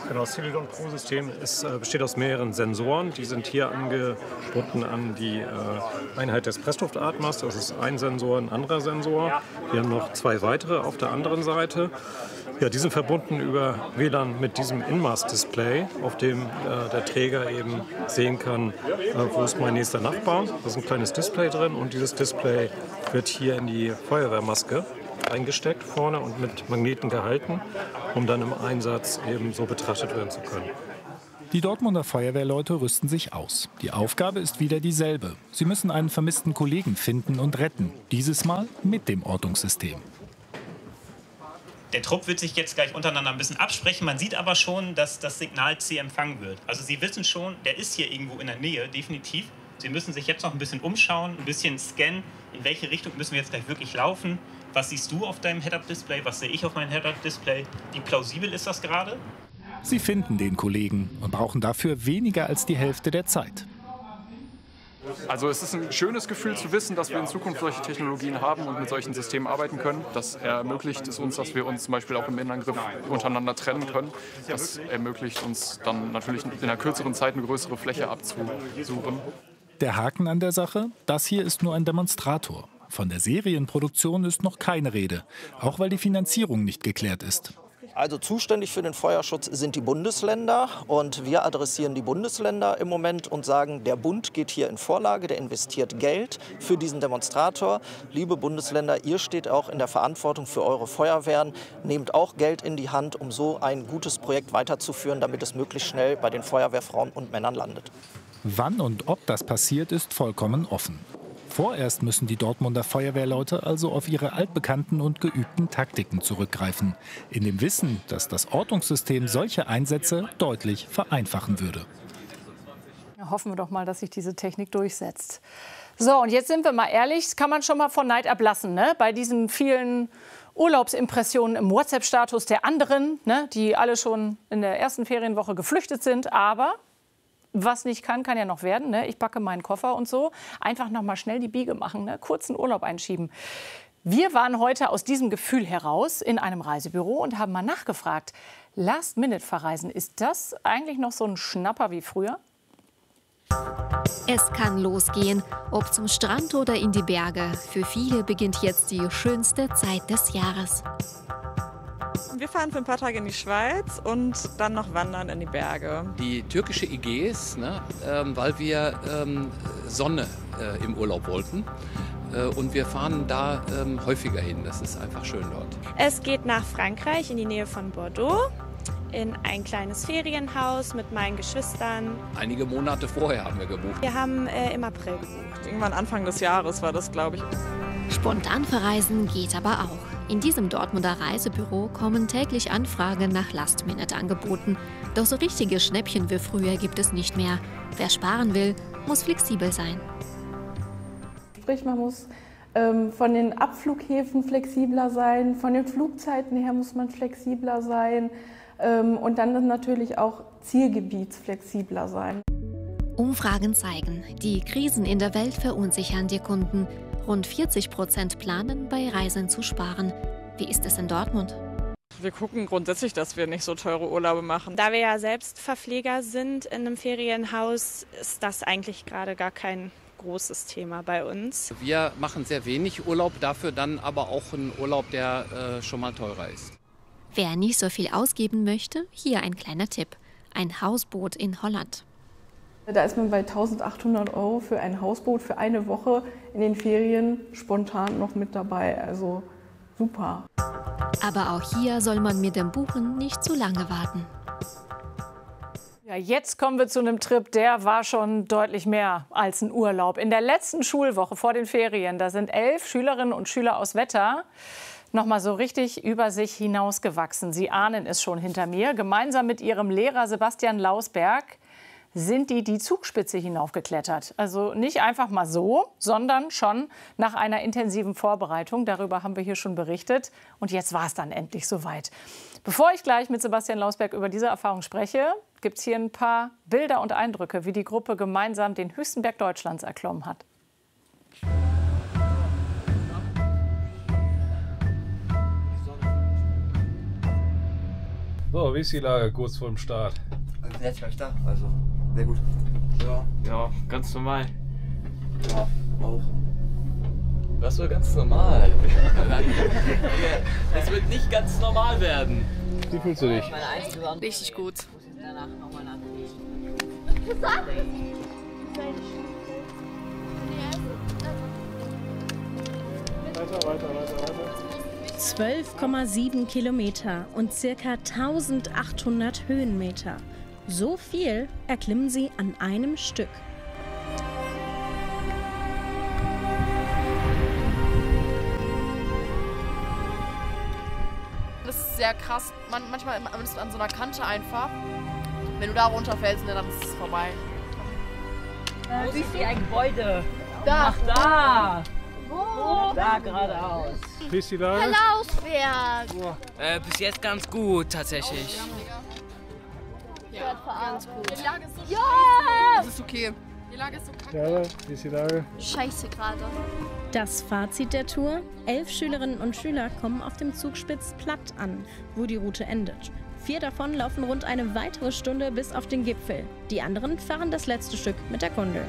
Genau, das Celigon Pro System ist, äh, besteht aus mehreren Sensoren. Die sind hier angebunden an die äh, Einheit des Pressluftatmers. Das ist ein Sensor, ein anderer Sensor. Wir haben noch zwei weitere auf der anderen Seite. Ja, die sind verbunden über W L A N mit diesem Inmaß-Display, auf dem äh, der Träger eben sehen kann, äh, wo ist mein nächster Nachbar. Da ist ein kleines Display drin und dieses Display wird hier in die Feuerwehrmaske eingesteckt vorne und mit Magneten gehalten, um dann im Einsatz eben so betrachtet werden zu können.
Die Dortmunder Feuerwehrleute rüsten sich aus. Die Aufgabe ist wieder dieselbe. Sie müssen einen vermissten Kollegen finden und retten. Dieses Mal mit dem Ortungssystem.
Der Trupp wird sich jetzt gleich untereinander ein bisschen absprechen. Man sieht aber schon, dass das Signal C empfangen wird. Also Sie wissen schon, der ist hier irgendwo in der Nähe, definitiv. Sie müssen sich jetzt noch ein bisschen umschauen, ein bisschen scannen. In welche Richtung müssen wir jetzt gleich wirklich laufen? Was siehst du auf deinem Head-Up-Display? Was sehe ich auf meinem Head-Up-Display? Wie plausibel ist das gerade?
Sie finden den Kollegen und brauchen dafür weniger als die Hälfte der Zeit.
Also es ist ein schönes Gefühl zu wissen, dass wir in Zukunft solche Technologien haben und mit solchen Systemen arbeiten können. Das ermöglicht es uns, dass wir uns zum Beispiel auch im Innenangriff untereinander trennen können. Das ermöglicht uns dann natürlich in einer kürzeren Zeit eine größere Fläche abzusuchen.
Der Haken an der Sache? Das hier ist nur ein Demonstrator. Von der Serienproduktion ist noch keine Rede, auch weil die Finanzierung nicht geklärt ist.
Also zuständig für den Feuerschutz sind die Bundesländer und wir adressieren die Bundesländer im Moment und sagen, der Bund geht hier in Vorlage, der investiert Geld für diesen Demonstrator. Liebe Bundesländer, ihr steht auch in der Verantwortung für eure Feuerwehren, nehmt auch Geld in die Hand, um so ein gutes Projekt weiterzuführen, damit es möglichst schnell bei den Feuerwehrfrauen und Männern landet.
Wann und ob das passiert, ist vollkommen offen. Vorerst müssen die Dortmunder Feuerwehrleute also auf ihre altbekannten und geübten Taktiken zurückgreifen. In dem Wissen, dass das Ortungssystem solche Einsätze deutlich vereinfachen würde.
Ja, hoffen wir doch mal, dass sich diese Technik durchsetzt. So, und jetzt sind wir mal ehrlich, das kann man schon mal von Neid ablassen, ne? Bei diesen vielen Urlaubsimpressionen im WhatsApp-Status der anderen, ne? Die alle schon in der ersten Ferienwoche geflüchtet sind, aber was nicht kann, kann ja noch werden. Ne? Ich packe meinen Koffer und so. Einfach noch mal schnell die Biege machen, ne? Kurzen Urlaub einschieben. Wir waren heute aus diesem Gefühl heraus in einem Reisebüro und haben mal nachgefragt. Last-Minute-Verreisen, ist das eigentlich noch so ein Schnapper wie früher?
Es kann losgehen, ob zum Strand oder in die Berge. Für viele beginnt jetzt die schönste Zeit des Jahres.
Wir fahren für ein paar Tage in die Schweiz und dann noch wandern in die Berge.
Die türkische Ägäis, ne, ähm, weil wir ähm, Sonne äh, im Urlaub wollten. Äh, und wir fahren da ähm, häufiger hin. Das ist einfach schön dort.
Es geht nach Frankreich, in die Nähe von Bordeaux, in ein kleines Ferienhaus mit meinen Geschwistern.
Einige Monate vorher haben wir gebucht.
Wir haben äh, im April gebucht.
Irgendwann Anfang des Jahres war das, glaube ich.
Spontan verreisen geht aber auch. In diesem Dortmunder Reisebüro kommen täglich Anfragen nach Last-Minute-Angeboten. Doch so richtige Schnäppchen wie früher gibt es nicht mehr. Wer sparen will, muss flexibel sein.
Sprich, man muss ähm, von den Abflughäfen flexibler sein, von den Flugzeiten her muss man flexibler sein ähm, und dann natürlich auch zielgebietsflexibler sein.
Umfragen zeigen, die Krisen in der Welt verunsichern die Kunden. Rund vierzig Prozent planen, bei Reisen zu sparen. Wie ist es in Dortmund?
Wir gucken grundsätzlich, dass wir nicht so teure Urlaube machen.
Da wir ja selbst Verpfleger sind in einem Ferienhaus, ist das eigentlich gerade gar kein großes Thema bei uns.
Wir machen sehr wenig Urlaub, dafür dann aber auch einen Urlaub, der äh, schon mal teurer ist.
Wer nicht so viel ausgeben möchte, hier ein kleiner Tipp. Ein Hausboot in Holland.
Da ist man bei eintausendachthundert Euro für ein Hausboot für eine Woche in den Ferien spontan noch mit dabei. Also super.
Aber auch hier soll man mit dem Buchen nicht zu lange warten.
Ja, jetzt kommen wir zu einem Trip, der war schon deutlich mehr als ein Urlaub. In der letzten Schulwoche vor den Ferien, da sind elf Schülerinnen und Schüler aus Wetter noch mal so richtig über sich hinausgewachsen. Sie ahnen es schon hinter mir. Gemeinsam mit ihrem Lehrer Sebastian Lausberg sind die die Zugspitze hinaufgeklettert. Also nicht einfach mal so, sondern schon nach einer intensiven Vorbereitung. Darüber haben wir hier schon berichtet. Und jetzt war es dann endlich soweit. Bevor ich gleich mit Sebastian Lausberg über diese Erfahrung spreche, gibt es hier ein paar Bilder und Eindrücke, wie die Gruppe gemeinsam den höchsten Berg Deutschlands erklommen hat.
So, wie ist die Lage kurz vor dem Start?
Also jetzt gleich da, also sehr gut.
Ja, ja, ganz normal.
Ja, auch.
Das wird ganz normal. Es wird nicht ganz normal werden.
Wie fühlst du dich?
Richtig gut.
Weiter, weiter, weiter, weiter.
zwölf Komma sieben Kilometer und ca. eintausendachthundert Höhenmeter. So viel erklimmen sie an einem Stück.
Das ist sehr krass. Man, manchmal bist du an so einer Kante einfach. Wenn du da runterfällst, ne, dann ist es vorbei.
Wo siehst du ein Gebäude?
Da.
Ach, da. Wo? Da geradeaus.
Wie ist die Lage?
Lausberg.
Äh, bis jetzt ganz gut, tatsächlich.
Ja, ganz gut. Die Lage ist so ja. scheiße. Das ist okay. Die Lage ist so kacke.
Ja, wie ist die Lage?
Scheiße gerade.
Das Fazit der Tour: Elf Schülerinnen und Schüler kommen auf dem Zugspitz Platt an, wo die Route endet. Vier davon laufen rund eine weitere Stunde bis auf den Gipfel. Die anderen fahren das letzte Stück mit der Gondel.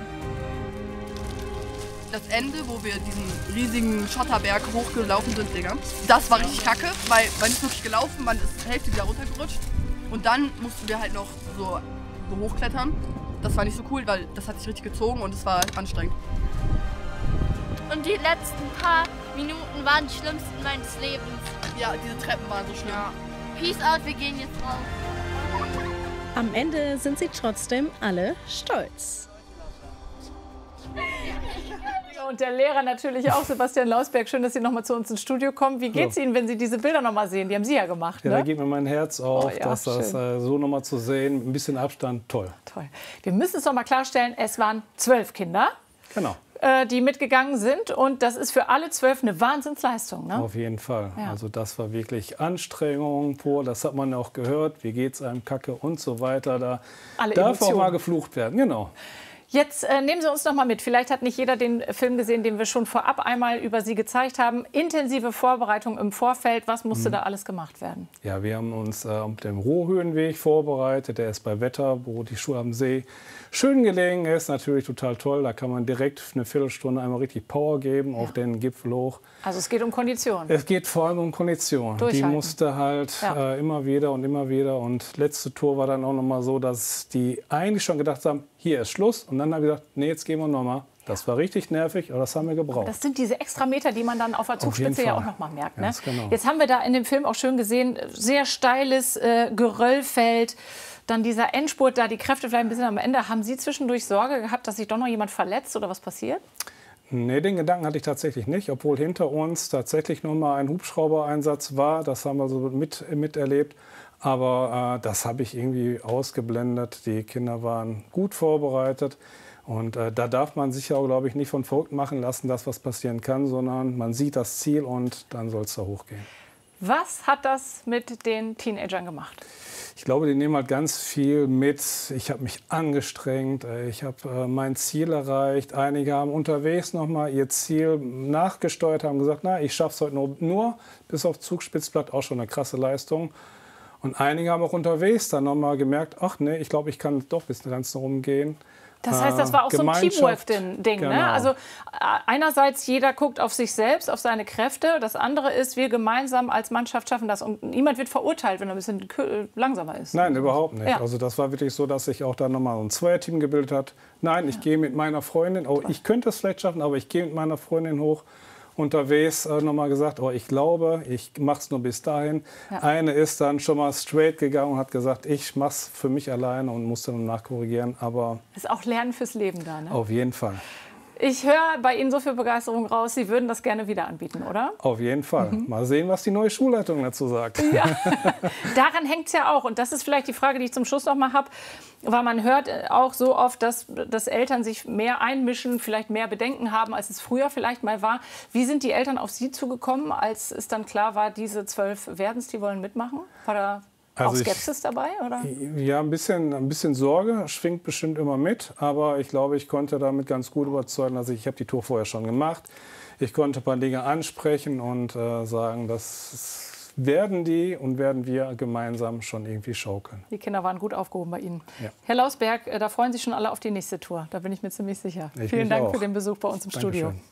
Das Ende, wo wir diesen riesigen Schotterberg hochgelaufen sind, Digga, das war richtig kacke, weil man ist wirklich gelaufen, man ist die Hälfte wieder runtergerutscht. Und dann mussten wir halt noch so, so hochklettern. Das war nicht so cool, weil das hat sich richtig gezogen und es war anstrengend.
Und die letzten paar Minuten waren die schlimmsten meines Lebens.
Ja, diese Treppen waren so schlimm. Ja.
Peace out, wir gehen jetzt raus.
Am Ende sind sie trotzdem alle stolz.
Und der Lehrer natürlich auch, Sebastian Lausberg. Schön, dass Sie noch mal zu uns ins Studio kommen. Wie geht's Ihnen, wenn Sie diese Bilder noch mal sehen? Die haben Sie ja gemacht,
Ja,
ne?
da geht mir mein Herz auf,
Oh ja,
dass das äh, so noch mal zu sehen, ein bisschen Abstand, toll.
Toll. Wir müssen es noch mal klarstellen, es waren zwölf Kinder,
Genau.
äh, die mitgegangen sind. Und das ist für alle zwölf eine Wahnsinnsleistung, ne?
Auf jeden Fall.
Ja.
Also das war wirklich Anstrengung pur. Das hat man auch gehört. Wie geht's einem Kacke und so weiter. Da
Alle
darf auch
Emotionen.
mal geflucht werden. Genau.
Jetzt äh, nehmen Sie uns noch mal mit. Vielleicht hat nicht jeder den Film gesehen, den wir schon vorab einmal über Sie gezeigt haben. Intensive Vorbereitung im Vorfeld. Was musste
Mhm.
da alles gemacht werden?
Ja, wir haben uns äh, auf dem Rohhöhenweg vorbereitet. Der ist bei Wetter, wo die Schule am See schön gelegen ist. Natürlich total toll. Da kann man direkt eine Viertelstunde einmal richtig Power geben auf den Gipfel hoch.
Also es geht um Kondition.
Es geht vor allem um Kondition. Die
Durchhalten.
musste halt
Ja.
äh, immer wieder und immer wieder. Und letzte Tour war dann auch noch mal so, dass die eigentlich schon gedacht haben, hier ist Schluss. Und dann haben wir gesagt, nee, jetzt gehen wir noch mal. Das war richtig nervig, aber das haben wir gebraucht.
Das sind diese extra Meter, die man dann auf der
Auf jeden
Zugspitze ja
Fall.
auch noch mal merkt. Ne?
Ganz genau.
Jetzt haben wir da in dem Film auch schön gesehen, sehr steiles äh, Geröllfeld. Dann dieser Endspurt, da die Kräfte vielleicht ein bisschen am Ende. Haben Sie zwischendurch Sorge gehabt, dass sich doch noch jemand verletzt oder was passiert?
Nee, den Gedanken hatte ich tatsächlich nicht, obwohl hinter uns tatsächlich noch mal ein Hubschraubereinsatz war. Das haben wir so mit, miterlebt. Aber äh, das habe ich irgendwie ausgeblendet. Die Kinder waren gut vorbereitet. Und äh, da darf man sich auch, glaube ich, nicht von verrückt machen lassen, dass was passieren kann, sondern man sieht das Ziel und dann soll es da hochgehen.
Was hat das mit den Teenagern gemacht?
Ich glaube, die nehmen halt ganz viel mit. Ich habe mich angestrengt, ich habe äh, mein Ziel erreicht. Einige haben unterwegs noch mal ihr Ziel nachgesteuert, haben gesagt, na, ich schaffe es heute nur, nur bis auf Zugspitzplatt, auch schon eine krasse Leistung. Und einige haben auch unterwegs dann noch mal gemerkt, ach nee, ich glaube, ich kann doch bis ganz nach oben gehen.
Das heißt, das war auch so ein Teamwork-Ding.
Genau.
Ne? Also äh, einerseits, jeder guckt auf sich selbst, auf seine Kräfte. Das andere ist, wir gemeinsam als Mannschaft schaffen das. Und niemand wird verurteilt, wenn er ein bisschen kü- langsamer ist.
Nein, überhaupt nicht.
Ja.
Also das war wirklich so, dass sich auch dann noch mal ein Zweierteam gebildet hat. Nein, ich gehe mit meiner Freundin, oh, ich könnte es vielleicht schaffen, aber ich gehe mit meiner Freundin hoch. Unterwegs äh, noch mal gesagt, oh, ich glaube, ich mache es nur bis dahin.
Ja.
Eine ist dann schon mal straight gegangen und hat gesagt, ich mache es für mich alleine und musste dann nachkorrigieren. Aber
Ist auch Lernen fürs Leben da, ne?
auf jeden Fall.
Ich höre bei Ihnen so viel Begeisterung raus, Sie würden das gerne wieder anbieten, oder?
Auf jeden Fall.
Mhm.
Mal sehen, was die neue Schulleitung dazu sagt.
Ja. Daran hängt es ja auch. Und das ist vielleicht die Frage, die ich zum Schluss noch mal habe. Weil man hört auch so oft, dass, dass Eltern sich mehr einmischen, vielleicht mehr Bedenken haben, als es früher vielleicht mal war. Wie sind die Eltern auf Sie zugekommen, als es dann klar war, diese zwölf werden es, die wollen mitmachen? War da auch
Also ich-
Skepsis dabei? Oder?
Ja, ein bisschen, ein bisschen Sorge schwingt bestimmt immer mit, aber ich glaube, ich konnte damit ganz gut überzeugen. Also ich habe die Tour vorher schon gemacht. Ich konnte ein paar Dinge ansprechen und äh, sagen, dass es werden die und werden wir gemeinsam schon irgendwie schaukeln.
Die Kinder waren gut aufgehoben bei Ihnen.
Ja.
Herr Lausberg, da freuen sich schon alle auf die nächste Tour. Da bin ich mir ziemlich sicher.
Ich
Vielen Dank
auch.
für den Besuch bei uns im
Dankeschön.
Studio.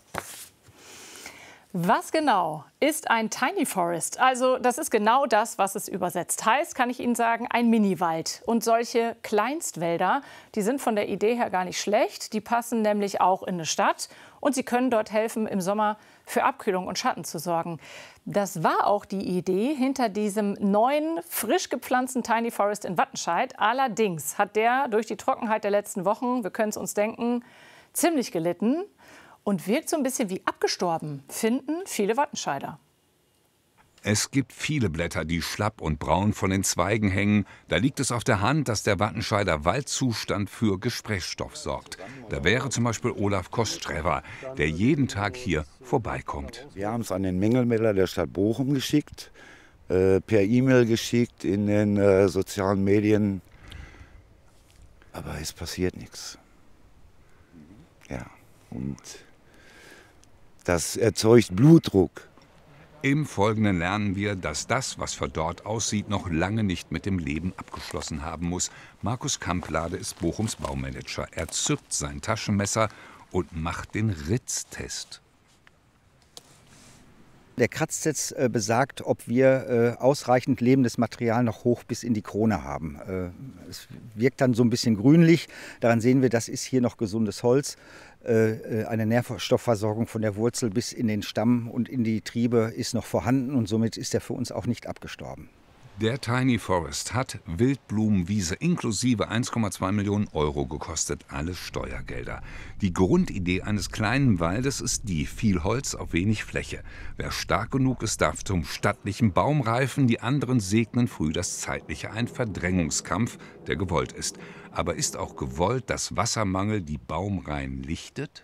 Was genau ist ein Tiny Forest? Also das ist genau das, was es übersetzt heißt, kann ich Ihnen sagen, ein Miniwald. Und solche Kleinstwälder, die sind von der Idee her gar nicht schlecht. Die passen nämlich auch in eine Stadt und sie können dort helfen, im Sommer für Abkühlung und Schatten zu sorgen. Das war auch die Idee hinter diesem neuen, frisch gepflanzten Tiny Forest in Wattenscheid. Allerdings hat der durch die Trockenheit der letzten Wochen, wir können es uns denken, ziemlich gelitten. Und wirkt so ein bisschen wie abgestorben, finden viele Wattenscheider.
Es gibt viele Blätter, die schlapp und braun von den Zweigen hängen. Da liegt es auf der Hand, dass der Wattenscheider Waldzustand für Gesprächsstoff sorgt. Da wäre zum Beispiel Olaf Kostrever, der jeden Tag hier vorbeikommt.
Wir haben es an den Mängelmelder der Stadt Bochum geschickt, äh, per E-Mail geschickt, in den äh, sozialen Medien. Aber es passiert nichts. Ja, und das erzeugt Blutdruck.
Im Folgenden lernen wir, dass das, was verdorrt aussieht, noch lange nicht mit dem Leben abgeschlossen haben muss. Markus Kamplade ist Bochums Baumanager. Er zückt sein Taschenmesser und macht den Ritztest.
Der Kratztest äh, besagt, ob wir äh, ausreichend lebendes Material noch hoch bis in die Krone haben. Äh, es wirkt dann so ein bisschen grünlich. Daran sehen wir, das ist hier noch gesundes Holz. Äh, eine Nährstoffversorgung von der Wurzel bis in den Stamm und in die Triebe ist noch vorhanden und somit ist er für uns auch nicht abgestorben.
Der Tiny Forest hat Wildblumenwiese inklusive eins Komma zwei Millionen Euro gekostet, alles Steuergelder. Die Grundidee eines kleinen Waldes ist die, viel Holz auf wenig Fläche. Wer stark genug ist, darf zum stattlichen Baum reifen, die anderen segnen früh das Zeitliche, ein Verdrängungskampf, der gewollt ist. Aber ist auch gewollt, dass Wassermangel die Baumreihen lichtet?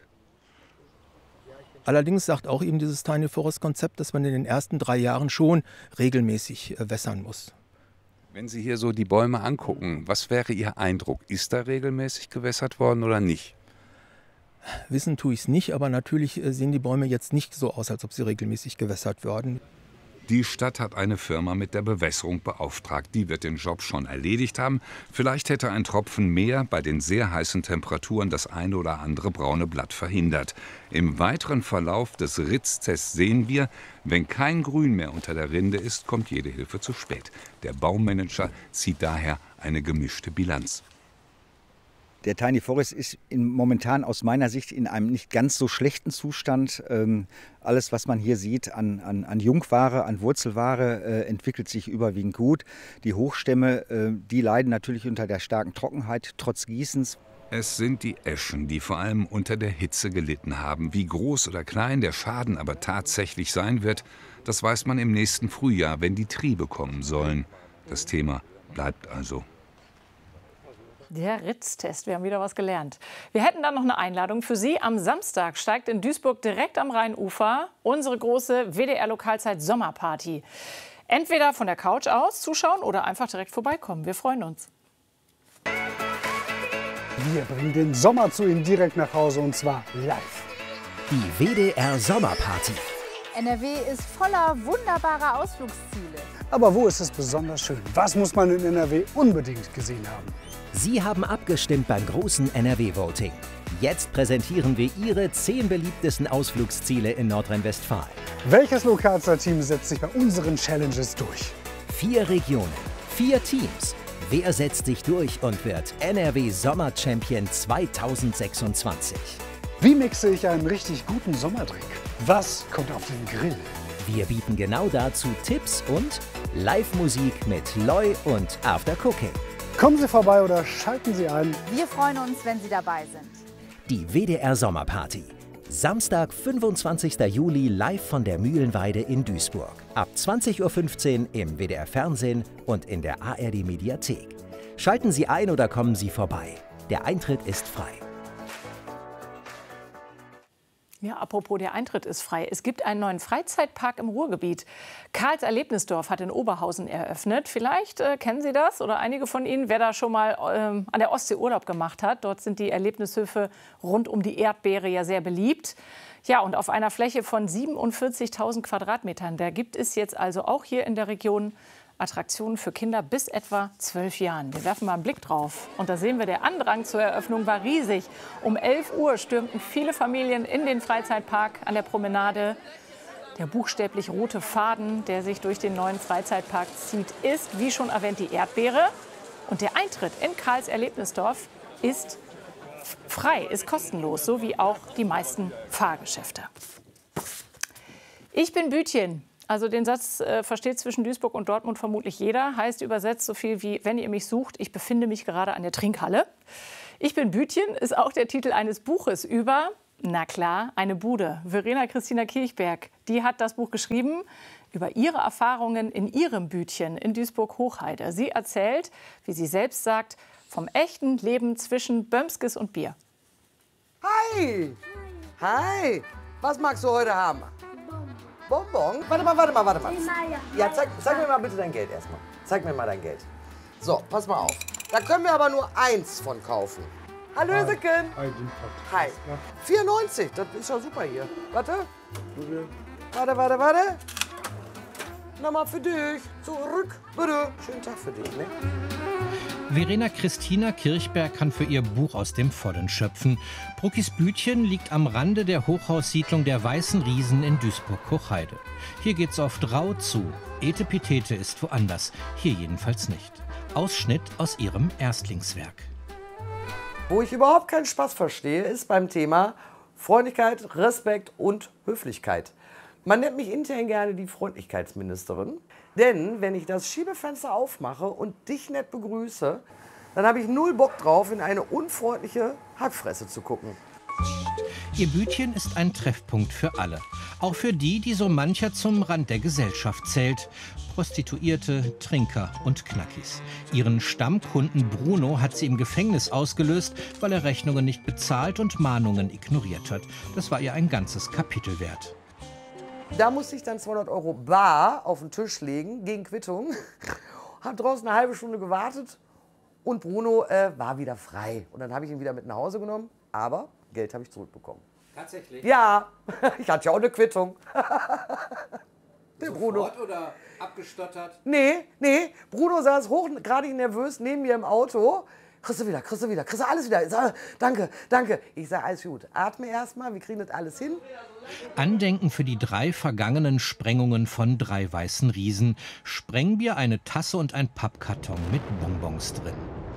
Allerdings sagt auch eben dieses Tiny Forest Konzept, dass man in den ersten drei Jahren schon regelmäßig äh, wässern muss.
Wenn Sie hier so die Bäume angucken, was wäre Ihr Eindruck? Ist da regelmäßig gewässert worden oder nicht?
Wissen tue ich es nicht, aber natürlich äh, sehen die Bäume jetzt nicht so aus, als ob sie regelmäßig gewässert würden.
Die Stadt hat eine Firma mit der Bewässerung beauftragt. Die wird den Job schon erledigt haben. Vielleicht hätte ein Tropfen mehr bei den sehr heißen Temperaturen das eine oder andere braune Blatt verhindert. Im weiteren Verlauf des Ritztests sehen wir, wenn kein Grün mehr unter der Rinde ist, kommt jede Hilfe zu spät. Der Baumanager zieht daher eine gemischte Bilanz.
Der Tiny Forest ist in, momentan aus meiner Sicht in einem nicht ganz so schlechten Zustand. Ähm, alles, was man hier sieht an, an, an Jungware, an Wurzelware, äh, entwickelt sich überwiegend gut. Die Hochstämme, äh, die leiden natürlich unter der starken Trockenheit, trotz Gießens.
Es sind die Eschen, die vor allem unter der Hitze gelitten haben. Wie groß oder klein der Schaden aber tatsächlich sein wird, das weiß man im nächsten Frühjahr, wenn die Triebe kommen sollen. Das Thema bleibt also.
Der Ritztest, wir haben wieder was gelernt. Wir hätten dann noch eine Einladung für Sie. Am Samstag steigt in Duisburg direkt am Rheinufer unsere große W D R-Lokalzeit Sommerparty. Entweder von der Couch aus zuschauen oder einfach direkt vorbeikommen. Wir freuen uns.
Wir bringen den Sommer zu Ihnen direkt nach Hause und zwar live.
Die W D R Sommerparty.
N R W ist voller wunderbarer Ausflugsziele.
Aber wo ist es besonders schön? Was muss man in N R W unbedingt gesehen haben?
Sie haben abgestimmt beim großen N R W-Voting. Jetzt präsentieren wir Ihre zehn beliebtesten Ausflugsziele in Nordrhein-Westfalen.
Welches Lokalzeit-Team setzt sich bei unseren Challenges durch?
Vier Regionen, vier Teams. Wer setzt sich durch und wird N R W Sommer-Champion zweitausendsechsundzwanzig?
Wie mixe ich einen richtig guten Sommerdrink? Was kommt auf den Grill?
Wir bieten genau dazu Tipps und Live-Musik mit Loi und After Cooking.
Kommen Sie vorbei oder schalten Sie ein.
Wir freuen uns, wenn Sie dabei sind.
Die W D R Sommerparty. Samstag, fünfundzwanzigster Juli, live von der Mühlenweide in Duisburg. Ab zwanzig Uhr fünfzehn im W D R Fernsehen und in der A R D Mediathek. Schalten Sie ein oder kommen Sie vorbei. Der Eintritt ist frei.
Ja, apropos, der Eintritt ist frei. Es gibt einen neuen Freizeitpark im Ruhrgebiet. Karls Erlebnisdorf hat in Oberhausen eröffnet. Vielleicht äh, kennen Sie das oder einige von Ihnen, wer da schon mal ähm, an der Ostsee Urlaub gemacht hat. Dort sind die Erlebnishöfe rund um die Erdbeere ja sehr beliebt. Ja, und auf einer Fläche von siebenundvierzigtausend Quadratmetern, da gibt es jetzt also auch hier in der Region Attraktionen für Kinder bis etwa zwölf Jahren. Wir werfen mal einen Blick drauf. Und da sehen wir, der Andrang zur Eröffnung war riesig. Um elf Uhr stürmten viele Familien in den Freizeitpark an der Promenade. Der buchstäblich rote Faden, der sich durch den neuen Freizeitpark zieht, ist, wie schon erwähnt, die Erdbeere. Und der Eintritt in Karls Erlebnisdorf ist frei, ist kostenlos, so wie auch die meisten Fahrgeschäfte. Ich bin Bütchen. Also den Satz äh, versteht zwischen Duisburg und Dortmund vermutlich jeder. Heißt übersetzt so viel wie, wenn ihr mich sucht, ich befinde mich gerade an der Trinkhalle. Ich bin Bütchen ist auch der Titel eines Buches über, na klar, eine Bude. Verena Christina Kirchberg, die hat das Buch geschrieben über ihre Erfahrungen in ihrem Bütchen in Duisburg-Hochheide. Sie erzählt, wie sie selbst sagt, vom echten Leben zwischen Bömskes und Bier.
Hi! Hi! Was magst du heute haben? Bonbon? Warte mal, warte mal, warte mal. Ja, zeig, zeig mir mal bitte dein Geld erstmal. Zeig mir mal dein Geld. So, pass mal auf. Da können wir aber nur eins von kaufen. Hallöseken! Hi. vier neunzig, das ist ja super hier. Warte. Warte, warte, warte. Nochmal für dich. Zurück, bitte. Schönen Tag für dich, ne?
Verena Christina Kirchberg kann für ihr Buch aus dem Vollen schöpfen. Bruckis Bütchen liegt am Rande der Hochhaussiedlung der Weißen Riesen in Duisburg-Hochheide. Hier geht's oft rau zu. Etepetete ist woanders, hier jedenfalls nicht. Ausschnitt aus ihrem Erstlingswerk.
Wo ich überhaupt keinen Spaß verstehe, ist beim Thema Freundlichkeit, Respekt und Höflichkeit. Man nennt mich intern gerne die Freundlichkeitsministerin. Denn wenn ich das Schiebefenster aufmache und dich nett begrüße, dann habe ich null Bock drauf, in eine unfreundliche Hackfresse zu gucken.
Ihr Bütchen ist ein Treffpunkt für alle. Auch für die, die so mancher zum Rand der Gesellschaft zählt. Prostituierte, Trinker und Knackis. Ihren Stammkunden Bruno hat sie im Gefängnis ausgelöst, weil er Rechnungen nicht bezahlt und Mahnungen ignoriert hat. Das war ihr ein ganzes Kapitel wert.
Da musste ich dann zweihundert Euro bar auf den Tisch legen, gegen Quittung. Hab draußen eine halbe Stunde gewartet und Bruno äh, war wieder frei. Und dann habe ich ihn wieder mit nach Hause genommen, aber Geld habe ich zurückbekommen.
Tatsächlich?
Ja, ich hatte ja auch eine Quittung. Der
Sofort
Bruno.
oder abgestottert?
Nee, nee, Bruno saß hochgradig nervös neben mir im Auto. Kriegst du wieder, kriegst du wieder, kriegst du alles wieder. Ich sag, danke, danke. Ich sage, alles gut. Atme erstmal, wir kriegen das alles hin.
Andenken für die drei vergangenen Sprengungen von drei Weißen Riesen. Sprengbier, eine Tasse und ein Pappkarton mit Bonbons drin.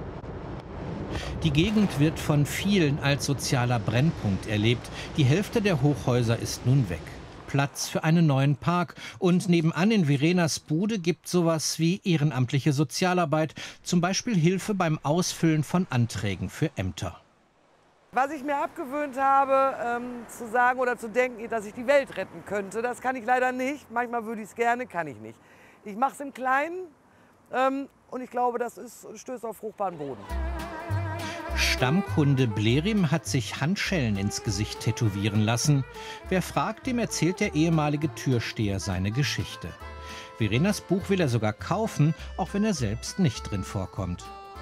Die Gegend wird von vielen als sozialer Brennpunkt erlebt. Die Hälfte der Hochhäuser ist nun weg. Platz für einen neuen Park. Und nebenan in Verenas Bude gibt sowas wie ehrenamtliche Sozialarbeit. Zum Beispiel Hilfe beim Ausfüllen von Anträgen für Ämter.
Was ich mir abgewöhnt habe, ähm, zu sagen oder zu denken, dass ich die Welt retten könnte, das kann ich leider nicht. Manchmal würde ich es gerne, kann ich nicht. Ich mache es im Kleinen ähm, und ich glaube, das ist, stößt auf fruchtbaren Boden.
Stammkunde Blerim hat sich Handschellen ins Gesicht tätowieren lassen. Wer fragt, dem erzählt der ehemalige Türsteher seine Geschichte. Verenas Buch will er sogar kaufen, auch wenn er selbst nicht drin vorkommt.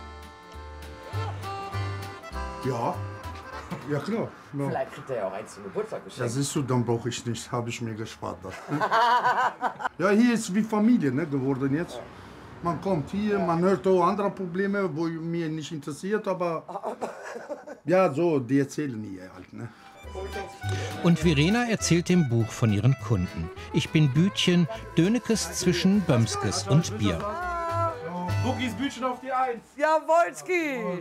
Ja, ja klar. No.
Vielleicht kriegt er ja auch eins zum Geburtstag geschenkt.
Das ist so, dann brauche ich nicht, habe ich mir gespart. Ja, hier ist wie Familie ne, geworden jetzt. Man kommt hier, man hört auch andere Probleme, wo mir nicht interessiert, aber ja, so, die erzählen hier halt. Ne?
Und Verena erzählt im Buch von ihren Kunden. Ich bin Bütchen, Dönekes zwischen Bömskes und Bier.
Bookies Bütchen auf die Eins.
Jawolski!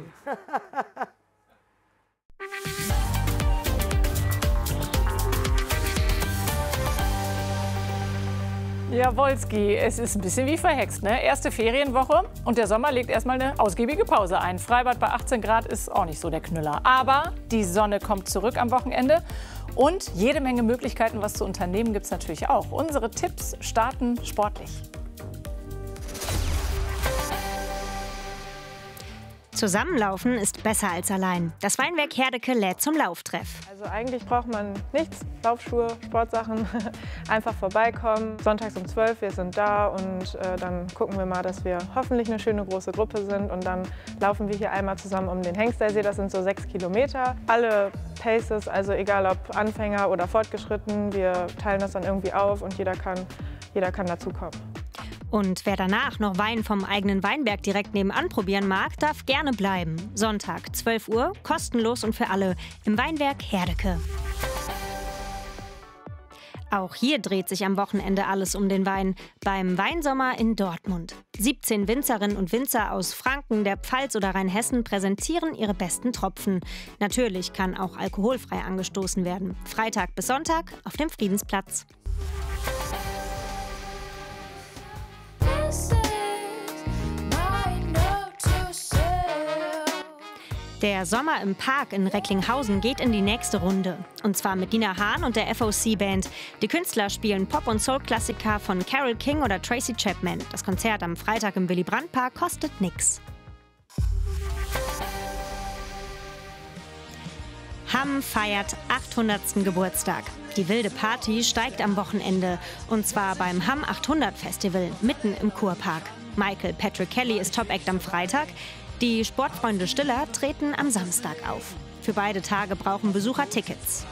Jawolski, es ist ein bisschen wie verhext, ne? Erste Ferienwoche und der Sommer legt erstmal eine ausgiebige Pause ein. Freibad bei achtzehn Grad ist auch nicht so der Knüller. Aber die Sonne kommt zurück am Wochenende und jede Menge Möglichkeiten, was zu unternehmen, gibt es natürlich auch. Unsere Tipps starten sportlich.
Zusammenlaufen ist besser als allein. Das Weinwerk Herdecke lädt zum Lauftreff.
Also eigentlich braucht man nichts, Laufschuhe, Sportsachen, einfach vorbeikommen. Sonntags um zwölf, wir sind da und äh, dann gucken wir mal, dass wir hoffentlich eine schöne große Gruppe sind und dann laufen wir hier einmal zusammen um den Hengstersee, das sind so sechs Kilometer. Alle Paces, also egal ob Anfänger oder fortgeschritten, wir teilen das dann irgendwie auf und jeder kann, jeder kann dazukommen.
Und wer danach noch Wein vom eigenen Weinberg direkt nebenan probieren mag, darf gerne bleiben. Sonntag, zwölf Uhr, kostenlos und für alle im Weinwerk Herdecke. Auch hier dreht sich am Wochenende alles um den Wein. Beim Weinsommer in Dortmund. siebzehn Winzerinnen und Winzer aus Franken, der Pfalz oder Rheinhessen präsentieren ihre besten Tropfen. Natürlich kann auch alkoholfrei angestoßen werden. Freitag bis Sonntag auf dem Friedensplatz. Der Sommer im Park in Recklinghausen geht in die nächste Runde. Und zwar mit Nina Hahn und der F O C-Band. Die Künstler spielen Pop- und Soul-Klassiker von Carole King oder Tracy Chapman. Das Konzert am Freitag im Willy-Brandt-Park kostet nix. Hamm feiert achthundertsten Geburtstag. Die wilde Party steigt am Wochenende. Und zwar beim Hamm achthundert Festival, mitten im Kurpark. Michael Patrick Kelly ist Top-Act am Freitag. Die Sportfreunde Stiller treten am Samstag auf. Für beide Tage brauchen Besucher Tickets.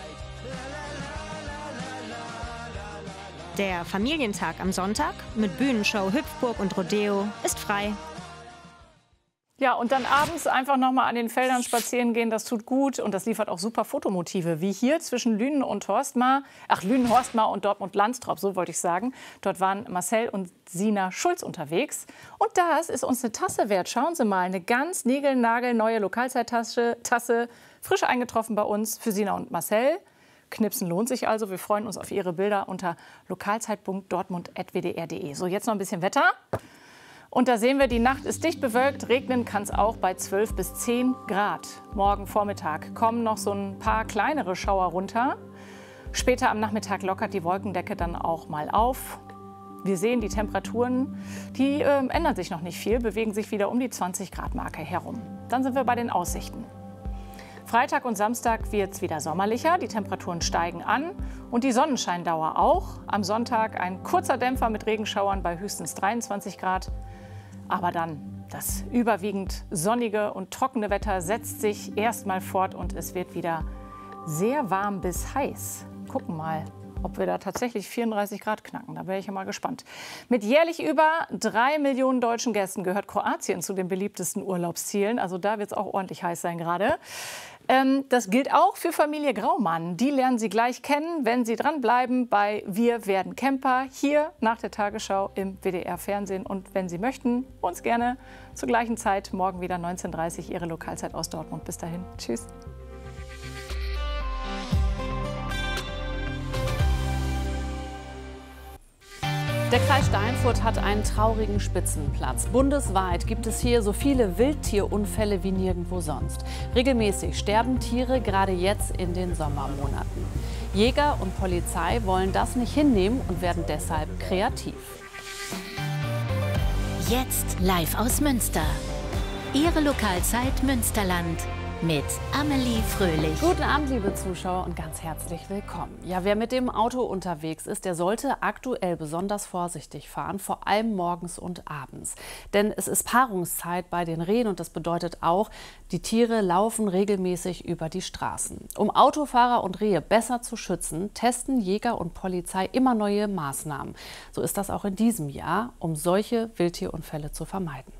Der Familientag am Sonntag mit Bühnenshow, Hüpfburg und Rodeo ist frei.
Ja, und dann abends einfach noch mal an den Feldern spazieren gehen, das tut gut und das liefert auch super Fotomotive, wie hier zwischen Lünen und Horstmar, ach Lünen-Horstmar und Dortmund-Lanstrop, so wollte ich sagen. Dort waren Marcel und Sina Schulz unterwegs und das ist uns eine Tasse wert. Schauen Sie mal, eine ganz niegelnagelneue Lokalzeittasse, Tasse, frisch eingetroffen bei uns für Sina und Marcel. Knipsen lohnt sich also, wir freuen uns auf Ihre Bilder unter lokalzeit punkt dortmund at w d r punkt d e. So, jetzt noch ein bisschen Wetter. Und da sehen wir, die Nacht ist dicht bewölkt, regnen kann es auch bei zwölf bis zehn Grad. Morgen Vormittag kommen noch so ein paar kleinere Schauer runter. Später am Nachmittag lockert die Wolkendecke dann auch mal auf. Wir sehen, die Temperaturen, die äh, ändern sich noch nicht viel, bewegen sich wieder um die zwanzig Grad Marke herum. Dann sind wir bei den Aussichten. Freitag und Samstag wird es wieder sommerlicher, die Temperaturen steigen an und die Sonnenscheindauer auch. Am Sonntag ein kurzer Dämpfer mit Regenschauern bei höchstens dreiundzwanzig Grad. Aber dann das überwiegend sonnige und trockene Wetter setzt sich erstmal fort und es wird wieder sehr warm bis heiß. Gucken mal, ob wir da tatsächlich vierunddreißig Grad knacken. Da wäre ich ja mal gespannt. Mit jährlich über drei Millionen deutschen Gästen gehört Kroatien zu den beliebtesten Urlaubszielen. Also da wird es auch ordentlich heiß sein gerade. Ähm, das gilt auch für Familie Graumann. Die lernen Sie gleich kennen, wenn Sie dranbleiben bei Wir werden Camper hier nach der Tagesschau im W D R-Fernsehen. Und wenn Sie möchten, uns gerne zur gleichen Zeit morgen wieder neunzehn Uhr dreißig Ihre Lokalzeit aus Dortmund. Bis dahin. Tschüss.
Der Kreis Steinfurt hat einen traurigen Spitzenplatz. Bundesweit gibt es hier so viele Wildtierunfälle wie nirgendwo sonst. Regelmäßig sterben Tiere, gerade jetzt in den Sommermonaten. Jäger und Polizei wollen das nicht hinnehmen und werden deshalb kreativ.
Jetzt live aus Münster. Ihre Lokalzeit Münsterland. Mit Amelie Fröhlich.
Guten Abend, liebe Zuschauer, und ganz herzlich willkommen. Ja, wer mit dem Auto unterwegs ist, der sollte aktuell besonders vorsichtig fahren, vor allem morgens und abends. Denn es ist Paarungszeit bei den Rehen und das bedeutet auch, die Tiere laufen regelmäßig über die Straßen. Um Autofahrer und Rehe besser zu schützen, testen Jäger und Polizei immer neue Maßnahmen. So ist das auch in diesem Jahr, um solche Wildtierunfälle zu vermeiden.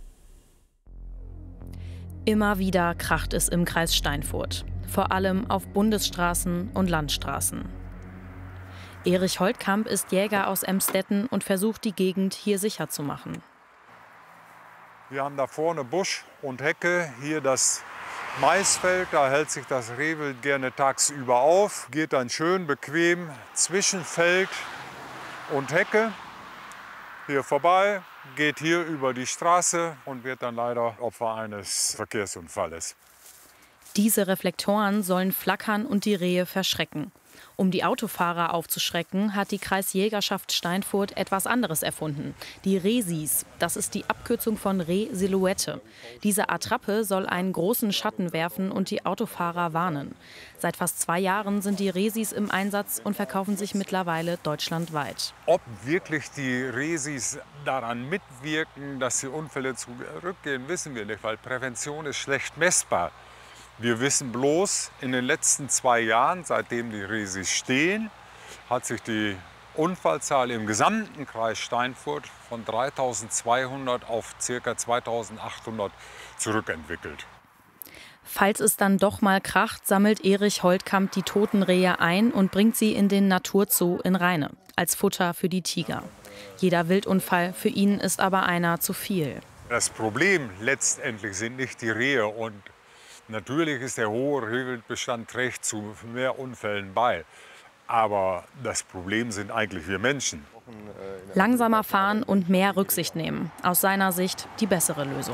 Immer wieder kracht es im Kreis Steinfurt, vor allem auf Bundesstraßen und Landstraßen. Erich Holtkamp ist Jäger aus Emstetten und versucht, die Gegend hier sicher zu machen.
Wir haben da vorne Busch und Hecke, hier das Maisfeld, da hält sich das Rehwild gerne tagsüber auf, geht dann schön bequem zwischen Feld und Hecke hier vorbei, geht hier über die Straße und wird dann leider Opfer eines Verkehrsunfalles.
Diese Reflektoren sollen flackern und die Rehe verschrecken. Um die Autofahrer aufzuschrecken, hat die Kreisjägerschaft Steinfurt etwas anderes erfunden. Die Resis, das ist die Abkürzung von Reh-Silhouette. Diese Attrappe soll einen großen Schatten werfen und die Autofahrer warnen. Seit fast zwei Jahren sind die Resis im Einsatz und verkaufen sich mittlerweile deutschlandweit.
Ob wirklich die Resis daran mitwirken, dass die Unfälle zurückgehen, wissen wir nicht, weil Prävention ist schlecht messbar. Wir wissen bloß, in den letzten zwei Jahren, seitdem die Resis stehen, hat sich die Unfallzahl im gesamten Kreis Steinfurt von dreitausendzweihundert auf ca. zweitausendachthundert zurückentwickelt.
Falls es dann doch mal kracht, sammelt Erich Holtkamp die toten Rehe ein und bringt sie in den Naturzoo in Rheine als Futter für die Tiger. Jeder Wildunfall für ihn ist aber einer zu viel.
Das Problem letztendlich sind nicht die Rehe, und natürlich ist der hohe Rehwildbestand trägt zu mehr Unfällen bei. Aber das Problem sind eigentlich wir Menschen.
Langsamer fahren und mehr Rücksicht nehmen. Aus seiner Sicht die bessere Lösung.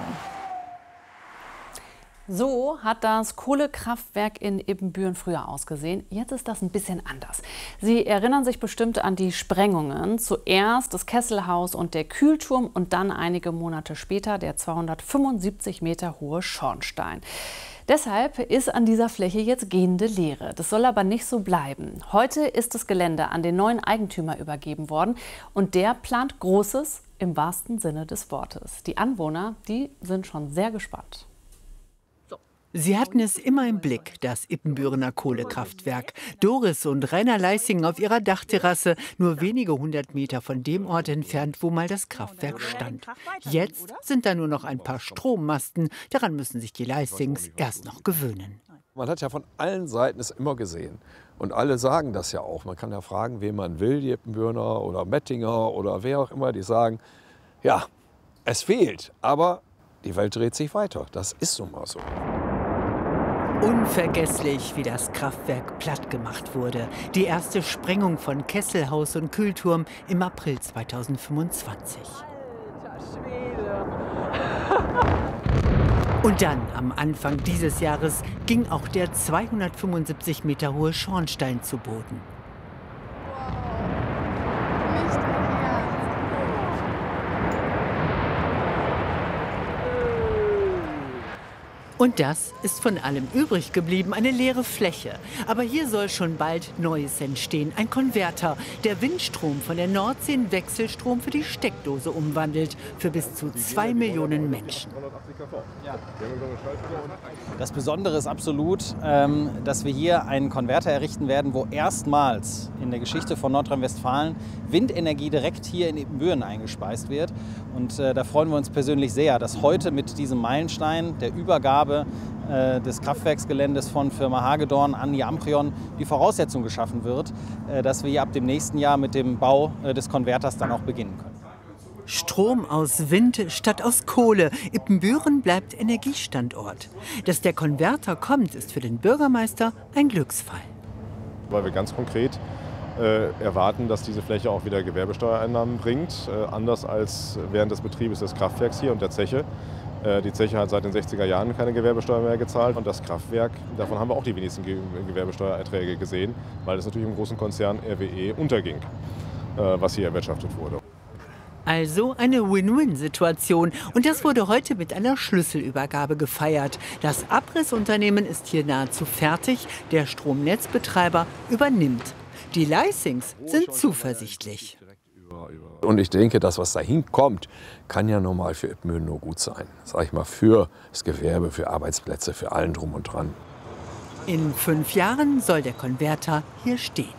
So hat das Kohlekraftwerk in Ibbenbüren früher ausgesehen. Jetzt ist das ein bisschen anders. Sie erinnern sich bestimmt an die Sprengungen. Zuerst das Kesselhaus und der Kühlturm und dann einige Monate später der zweihundertfünfundsiebzig Meter hohe Schornstein. Deshalb ist an dieser Fläche jetzt gehende Leere. Das soll aber nicht so bleiben. Heute ist das Gelände an den neuen Eigentümer übergeben worden und der plant Großes im wahrsten Sinne des Wortes. Die Anwohner, die sind schon sehr gespannt.
Sie hatten es immer im Blick, das Ibbenbürener Kohlekraftwerk. Doris und Rainer Leissing auf ihrer Dachterrasse, nur wenige hundert Meter von dem Ort entfernt, wo mal das Kraftwerk stand. Jetzt sind da nur noch ein paar Strommasten. Daran müssen sich die Leissings erst noch gewöhnen.
Man hat ja von allen Seiten es immer gesehen. Und alle sagen das ja auch. Man kann ja fragen, wen man will, die Ibbenbürener oder Mettinger oder wer auch immer, die sagen, ja, es fehlt, aber die Welt dreht sich weiter. Das ist nun mal so.
Unvergesslich, wie das Kraftwerk platt gemacht wurde. Die erste Sprengung von Kesselhaus und Kühlturm im April zweitausendfünfundzwanzig. Und dann, am Anfang dieses Jahres, ging auch der zweihundertfünfundsiebzig Meter hohe Schornstein zu Boden. Und das ist von allem übrig geblieben, eine leere Fläche. Aber hier soll schon bald Neues entstehen. Ein Konverter, der Windstrom von der Nordsee in Wechselstrom für die Steckdose umwandelt. Für bis zu zwei Millionen Menschen.
Das Besondere ist absolut, dass wir hier einen Konverter errichten werden, wo erstmals in der Geschichte von Nordrhein-Westfalen Windenergie direkt hier in Ibbenbüren eingespeist wird. Und da freuen wir uns persönlich sehr, dass heute mit diesem Meilenstein der Übergabe des Kraftwerksgeländes von Firma Hagedorn an die Amprion die Voraussetzung geschaffen wird, dass wir hier ab dem nächsten Jahr mit dem Bau des Konverters dann auch beginnen können.
Strom aus Wind statt aus Kohle. Ibbenbüren bleibt Energiestandort. Dass der Konverter kommt, ist für den Bürgermeister ein Glücksfall.
Weil wir ganz konkret äh, erwarten, dass diese Fläche auch wieder Gewerbesteuereinnahmen bringt, äh, anders als während des Betriebes des Kraftwerks hier und der Zeche. Äh, die Zeche hat seit den sechziger Jahren keine Gewerbesteuer mehr gezahlt und das Kraftwerk, davon haben wir auch die wenigsten Ge Gewerbesteuererträge gesehen, weil es natürlich im großen Konzern R W E unterging, äh, was hier erwirtschaftet wurde.
Also eine Win-Win-Situation. Und das wurde heute mit einer Schlüsselübergabe gefeiert. Das Abrissunternehmen ist hier nahezu fertig. Der Stromnetzbetreiber übernimmt. Die Leissings sind zuversichtlich.
Und ich denke, das, was dahin kommt, kann ja normal für Ibbenbüren nur gut sein. Sag ich mal, für das Gewerbe, für Arbeitsplätze, für allen drum und dran.
In fünf Jahren soll der Konverter hier stehen.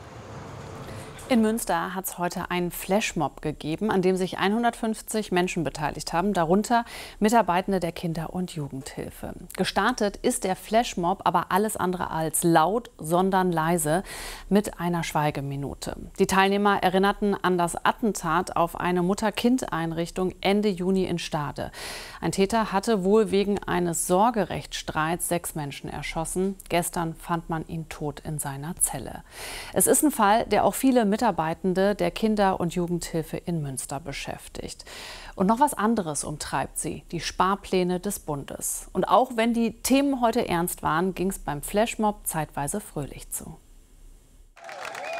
In Münster hat es heute einen Flashmob gegeben, an dem sich hundertfünfzig Menschen beteiligt haben, darunter Mitarbeitende der Kinder- und Jugendhilfe. Gestartet ist der Flashmob aber alles andere als laut, sondern leise mit einer Schweigeminute. Die Teilnehmer erinnerten an das Attentat auf eine Mutter-Kind-Einrichtung Ende Juni in Stade. Ein Täter hatte wohl wegen eines Sorgerechtsstreits sechs Menschen erschossen. Gestern fand man ihn tot in seiner Zelle. Es ist ein Fall, der auch viele Mitarbeitende der Kinder- und Jugendhilfe in Münster beschäftigt. Und noch was anderes umtreibt sie, die Sparpläne des Bundes. Und auch wenn die Themen heute ernst waren, ging es beim Flashmob zeitweise fröhlich zu.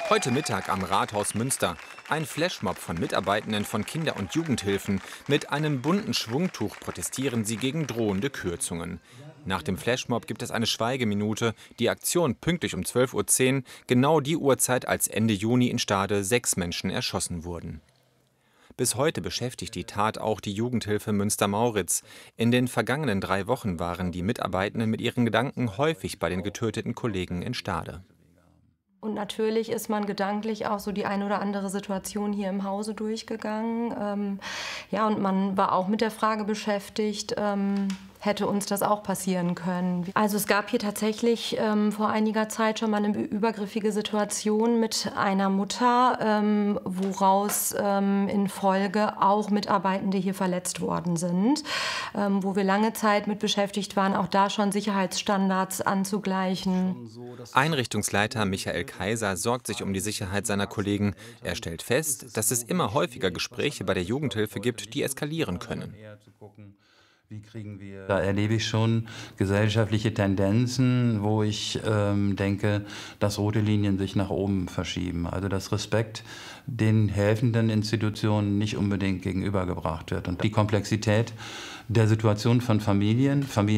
Heute Mittag am Rathaus Münster. Ein Flashmob von Mitarbeitenden von Kinder- und Jugendhilfen. Mit einem bunten Schwungtuch protestieren sie gegen drohende Kürzungen. Nach dem Flashmob gibt es eine Schweigeminute. Die Aktion pünktlich um zwölf Uhr zehn, genau die Uhrzeit, als Ende Juni in Stade sechs Menschen erschossen wurden. Bis heute beschäftigt die Tat auch die Jugendhilfe Münster-Mauritz. In den vergangenen drei Wochen waren die Mitarbeitenden mit ihren Gedanken häufig bei den getöteten Kollegen in Stade.
Und natürlich ist man gedanklich auch so die eine oder andere Situation hier im Hause durchgegangen. Ähm, ja, und man war auch mit der Frage beschäftigt, ähm, hätte uns das auch passieren können. Also es gab hier tatsächlich ähm, vor einiger Zeit schon mal eine übergriffige Situation mit einer Mutter, ähm, woraus ähm, in Folge auch Mitarbeitende hier verletzt worden sind, ähm, wo wir lange Zeit mit beschäftigt waren, auch da schon Sicherheitsstandards anzugleichen.
Einrichtungsleiter Michael Kaiser sorgt sich um die Sicherheit seiner Kollegen. Er stellt fest, dass es immer häufiger Gespräche bei der Jugendhilfe gibt, die eskalieren können.
Wie kriegen wir da erlebe ich schon gesellschaftliche Tendenzen, wo ich ähm, denke, dass rote Linien sich nach oben verschieben. Also dass Respekt den helfenden Institutionen nicht unbedingt gegenübergebracht wird. Und die Komplexität der Situation von Familien, Familien